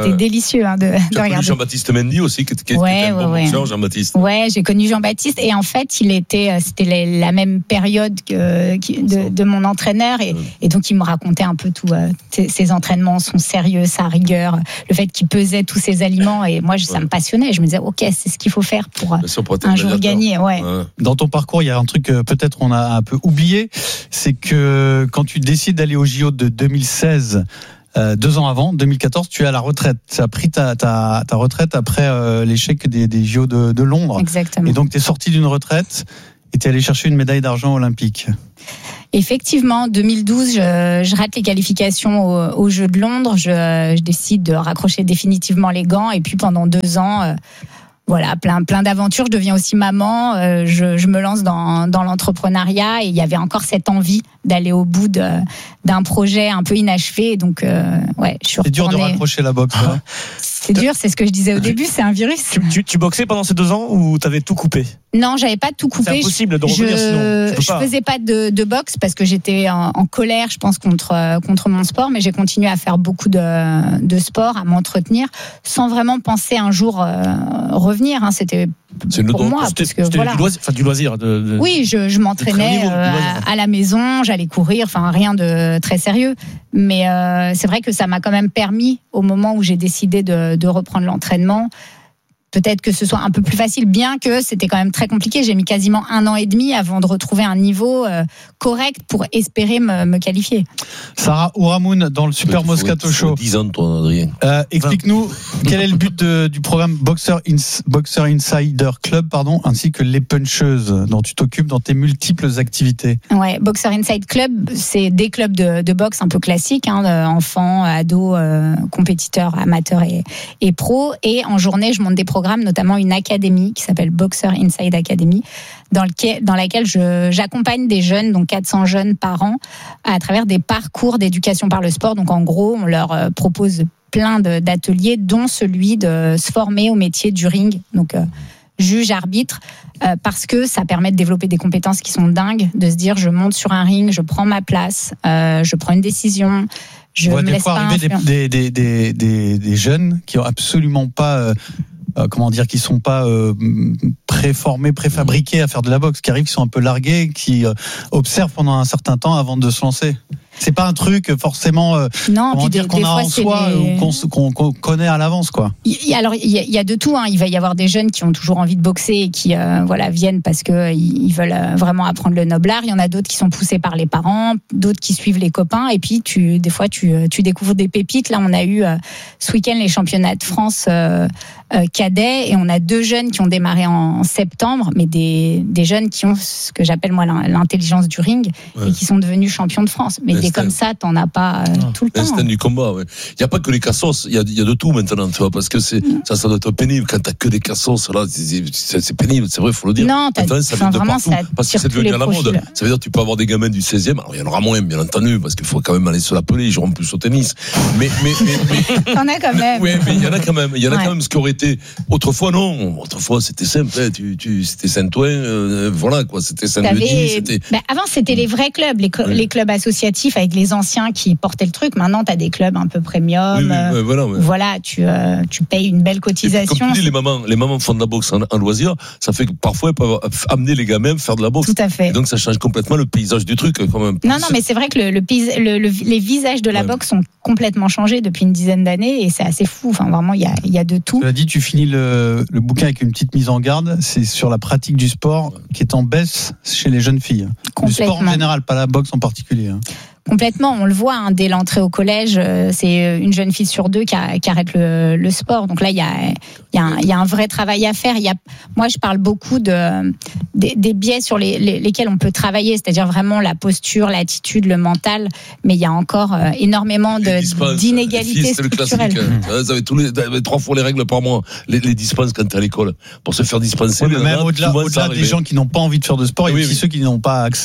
c'était ouais. délicieux hein, de, tu de as connu regarder. Jean-Baptiste Mendy aussi, qui, qui, Ouais, qui était un ouais, bon ouais. boxeur, Jean-Baptiste. Ouais, j'ai connu Jean-Baptiste et en fait, il était, c'était la, la même période que, qui- de, de mon entraîneur et, et donc il me racontait un peu tout, euh, ses, ses entraînements, son sérieux, sa rigueur, le fait qu'il pesait tous ses aliments et moi, je- ça me passionnait. Je me disais, ok, c'est ce qu'il faut faire pour euh, sûr, pour être un jour gladiateur. gagner. Ouais. Dans ton parcours, il y a un truc que peut-être on a un peu oublié, c'est que quand tu décides d'aller au J O de deux mille seize, euh, deux ans avant, deux mille quatorze, tu es à la retraite. Tu as pris ta, ta, ta retraite après euh, l'échec des, des J O de, de Londres. Exactement. Et donc tu es sorti d'une retraite et tu es allé chercher une médaille d'argent olympique. Effectivement, deux mille douze, je, je rate les qualifications au- aux Jeux de Londres. Je, je décide de raccrocher définitivement les gants. Et puis pendant deux ans, euh, voilà, plein, plein d'aventures. Je deviens aussi maman. euh, je, je me lance dans, dans l'entrepreneuriat. Et il y avait encore cette envie d'aller au bout de, d'un projet un peu inachevé. Et donc, euh, ouais, je suis C'est dur de retournée. raccrocher la boxe. hein. C'est dur, c'est ce que je disais au début. C'est un virus. Tu, tu, tu boxais pendant ces deux ans ou t'avais tout coupé? Non, j'avais pas tout coupé. C'est impossible de je, revenir sinon. Tu peux je pas. faisais pas de, de boxe parce que j'étais en, en colère, je pense, contre euh, contre mon sport, mais j'ai continué à faire beaucoup de, de sport, à m'entretenir, sans vraiment penser un jour euh, revenir. Hein. C'était C'est une pour autre- moi, C'était parce que c'était voilà. du loisir, enfin, du loisir. De, de- Oui, je, je de m'entraînais très haut niveau, euh, du loisir. à, à la maison, j'allais courir, enfin rien de très sérieux. Mais euh, c'est vrai que ça m'a quand même permis, au moment où j'ai décidé de, de reprendre l'entraînement, peut-être que ce soit un peu plus facile, bien que c'était quand même très compliqué. J'ai mis quasiment un an et demi avant de retrouver un niveau euh, correct pour espérer me, me qualifier. Sarah Ouramoun dans le Super Moscato Show. dix ans, toi, Adrien. Euh, explique-nous quel est le but de- du programme Boxer, Ins- Boxer Insider Club, pardon, ainsi que les puncheuses dont tu t'occupes dans tes multiples activités. Ouais, Boxer Inside Club, c'est des clubs de, de boxe un peu classiques, hein, de enfants, ados, euh, compétiteurs, amateurs et, et pros. Et en journée, je monte des programmes, notamment une académie qui s'appelle Boxer Inside Academy, dans, lequel, dans laquelle je, j'accompagne des jeunes, donc quatre cents jeunes par an, à travers des parcours d'éducation par le sport. Donc en gros, on leur euh, propose plein de, d'ateliers, dont celui de se former au métier du ring. Donc euh, juge, arbitre, euh, parce que ça permet de développer des compétences qui sont dingues, de se dire je monte sur un ring, je prends ma place, euh, je prends une décision, je On voit me des laisse fois pas arriver influencer. des, des, des, des, des, des jeunes qui ont absolument pas, euh, euh, comment dire, qui sont pas euh, préformés, préfabriqués à faire de la boxe, qui arrivent, qui sont un peu largués, qui euh, observent pendant un certain temps avant de se lancer. C'est pas un truc forcément euh, Non, comment puis dire des- qu'on des a fois, en c'est soi les- ou qu'on, se- qu'on, qu'on connaît à l'avance, quoi. Il y a- Alors, il y, a- il y a de tout. Hein. Il va y avoir des jeunes qui ont toujours envie de boxer et qui euh, voilà, viennent parce qu'ils ils veulent euh, vraiment apprendre le noble art. Il y en a d'autres qui sont poussés par les parents, d'autres qui suivent les copains. Et puis, tu, des fois, tu, tu découvres des pépites. Là, on a eu euh, ce week-end les championnats de France euh, euh, cadets et on a deux jeunes qui ont démarré en, en septembre, mais des, des jeunes qui ont ce que j'appelle moi l'in- l'intelligence du ring Ouais. et qui sont devenus champions de France. Mais des L'instinct. comme ça, t'en as pas euh, tout le temps. L'instinct du combat, ouais. Il n'y a pas que les cassos, il y a, il y a de tout maintenant, tu vois, parce que c'est, ça, ça doit être pénible. Quand t'as que des cassos, là, c'est, c'est, c'est pénible, c'est vrai, il faut le dire. Non, t'as- Maintenant, ça enfin, vient de vraiment, partout, ça parce que attire c'est tous devenu les à la mode. profils. Ça veut dire que tu peux avoir des gamins du seizième, alors il y en aura moins, bien entendu, parce qu'il faut quand même aller se l'appeler, ils joueront plus au tennis. Mais, mais, mais, mais, T'en as quand même. oui, mais il y en a quand même. Il y en a Ouais. quand même ce qui aurait été. Autrefois, non. Autrefois, c'était simple. hein, Tu, tu, c'était Saint-Ouen, euh, voilà quoi. C'était Saint-Denis. T'avais- C'était. bah, avant, c'était les vrais clubs, les, cl- Oui. les clubs associatifs avec les anciens qui portaient le truc. Maintenant, tu as des clubs un peu premium. Oui, oui, euh, ouais, voilà, ouais. où voilà, tu, euh, tu payes une belle Comme cotisation. tu dis, les mamans, les mamans font de la boxe en, en loisir. Ça fait que parfois, elles peuvent amener les gamins à faire de la boxe. Tout à fait. Et donc, ça change complètement le paysage du truc, quand même. Non, non, mais c'est vrai que le, le, pis- le- le- les visages de la Ouais. boxe ont complètement changé depuis une dizaine d'années et c'est assez fou. Enfin, vraiment, il y a, il y a de tout. Tu l'as dit, tu finis le, le bouquin avec une petite mise en garde. C'est sur la pratique du sport qui est en baisse chez les jeunes filles. Du sport en Complètement. général, pas la boxe en particulier. hein. Complètement, on le voit hein, dès l'entrée au collège, euh, c'est une jeune fille sur deux qui, a- qui arrête le, le sport. Donc là, il y a, il y, a un- il y a un vrai travail à faire. Il y a, moi, je parle beaucoup de des, des biais sur les, les- lesquels on peut travailler, c'est-à-dire vraiment la posture, l'attitude, le mental. Mais il y a encore euh, énormément Les de, dispenses, les d'inégalités filles, c'est le structurelles. classique. hein. Vous avez tous les, vous avez trois fois les règles par mois. Les, les dispenses quand t'es à l'école. Pour se faire dispenser. Ouais, mais les même nanas, au-delà, souvent, ça au-delà des arrivait. gens qui n'ont pas envie de faire de sport, il y a Oui, aussi oui. ceux qui n'ont pas accès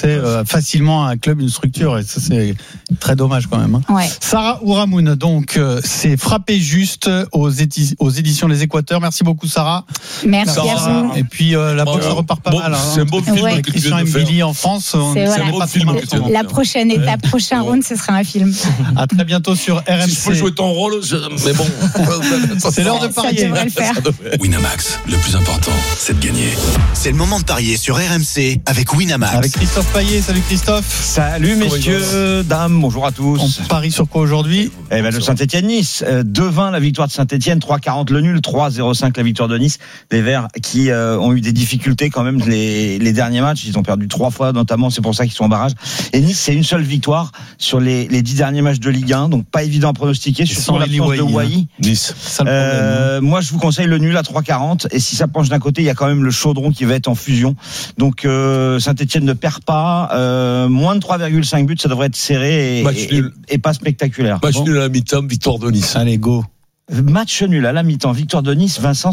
accès euh, facilement à un club, une structure, et ça c'est très dommage quand même. Hein. Ouais. Sarah Ouramoun, donc euh, c'est frappé juste aux, édi- aux éditions Les Équateurs. Merci beaucoup Sarah. Merci Sarah. à vous. Et puis euh, la Bon, boxe alors, repart pas bon, mal. Hein. c'est un beau film Ouais. que tu Christian viens de faire. Mbili en France. On C'est ne voilà. savait pas film trop que tu viens de comment. La prochaine étape, prochain round, ce sera un film. À très bientôt sur R M C. Si je peux jouer ton rôle, je... mais bon. C'est l'heure de Ça parier. devrait le faire. Winamax, le plus important, c'est de gagner. C'est le moment de parier sur R M C avec Winamax. Avec Christophe Payet. Salut Christophe. Salut messieurs, dames, bonjour à tous. On parie sur quoi aujourd'hui? Eh ben, le Saint-Etienne-Nice, euh, deux vingt la victoire de Saint-Etienne, trois quarante le nul, trois zéro cinq la victoire de Nice. Les Verts qui euh, ont eu des difficultés quand même les, les derniers matchs, ils ont perdu trois fois notamment, c'est pour ça qu'ils sont en barrage. Et Nice, c'est une seule victoire sur les, les dix derniers matchs de Ligue un, donc pas évident à pronostiquer, surtout l'absence de Wai. Nice. Ça, le problème, Euh, moi, je vous conseille le nul à trois quarante. Et si ça penche d'un côté, il y a quand même le Chaudron qui va être en fusion. Donc euh, Saint-Etienne ne perd pas. Euh, moins de trois virgule cinq buts, ça devrait être serré et, Match et, nul. et pas spectaculaire. Match Bon. nul à la mi-temps, victoire de Nice. Allez, go. Match nul à la mi-temps, victoire de Nice. Vincent.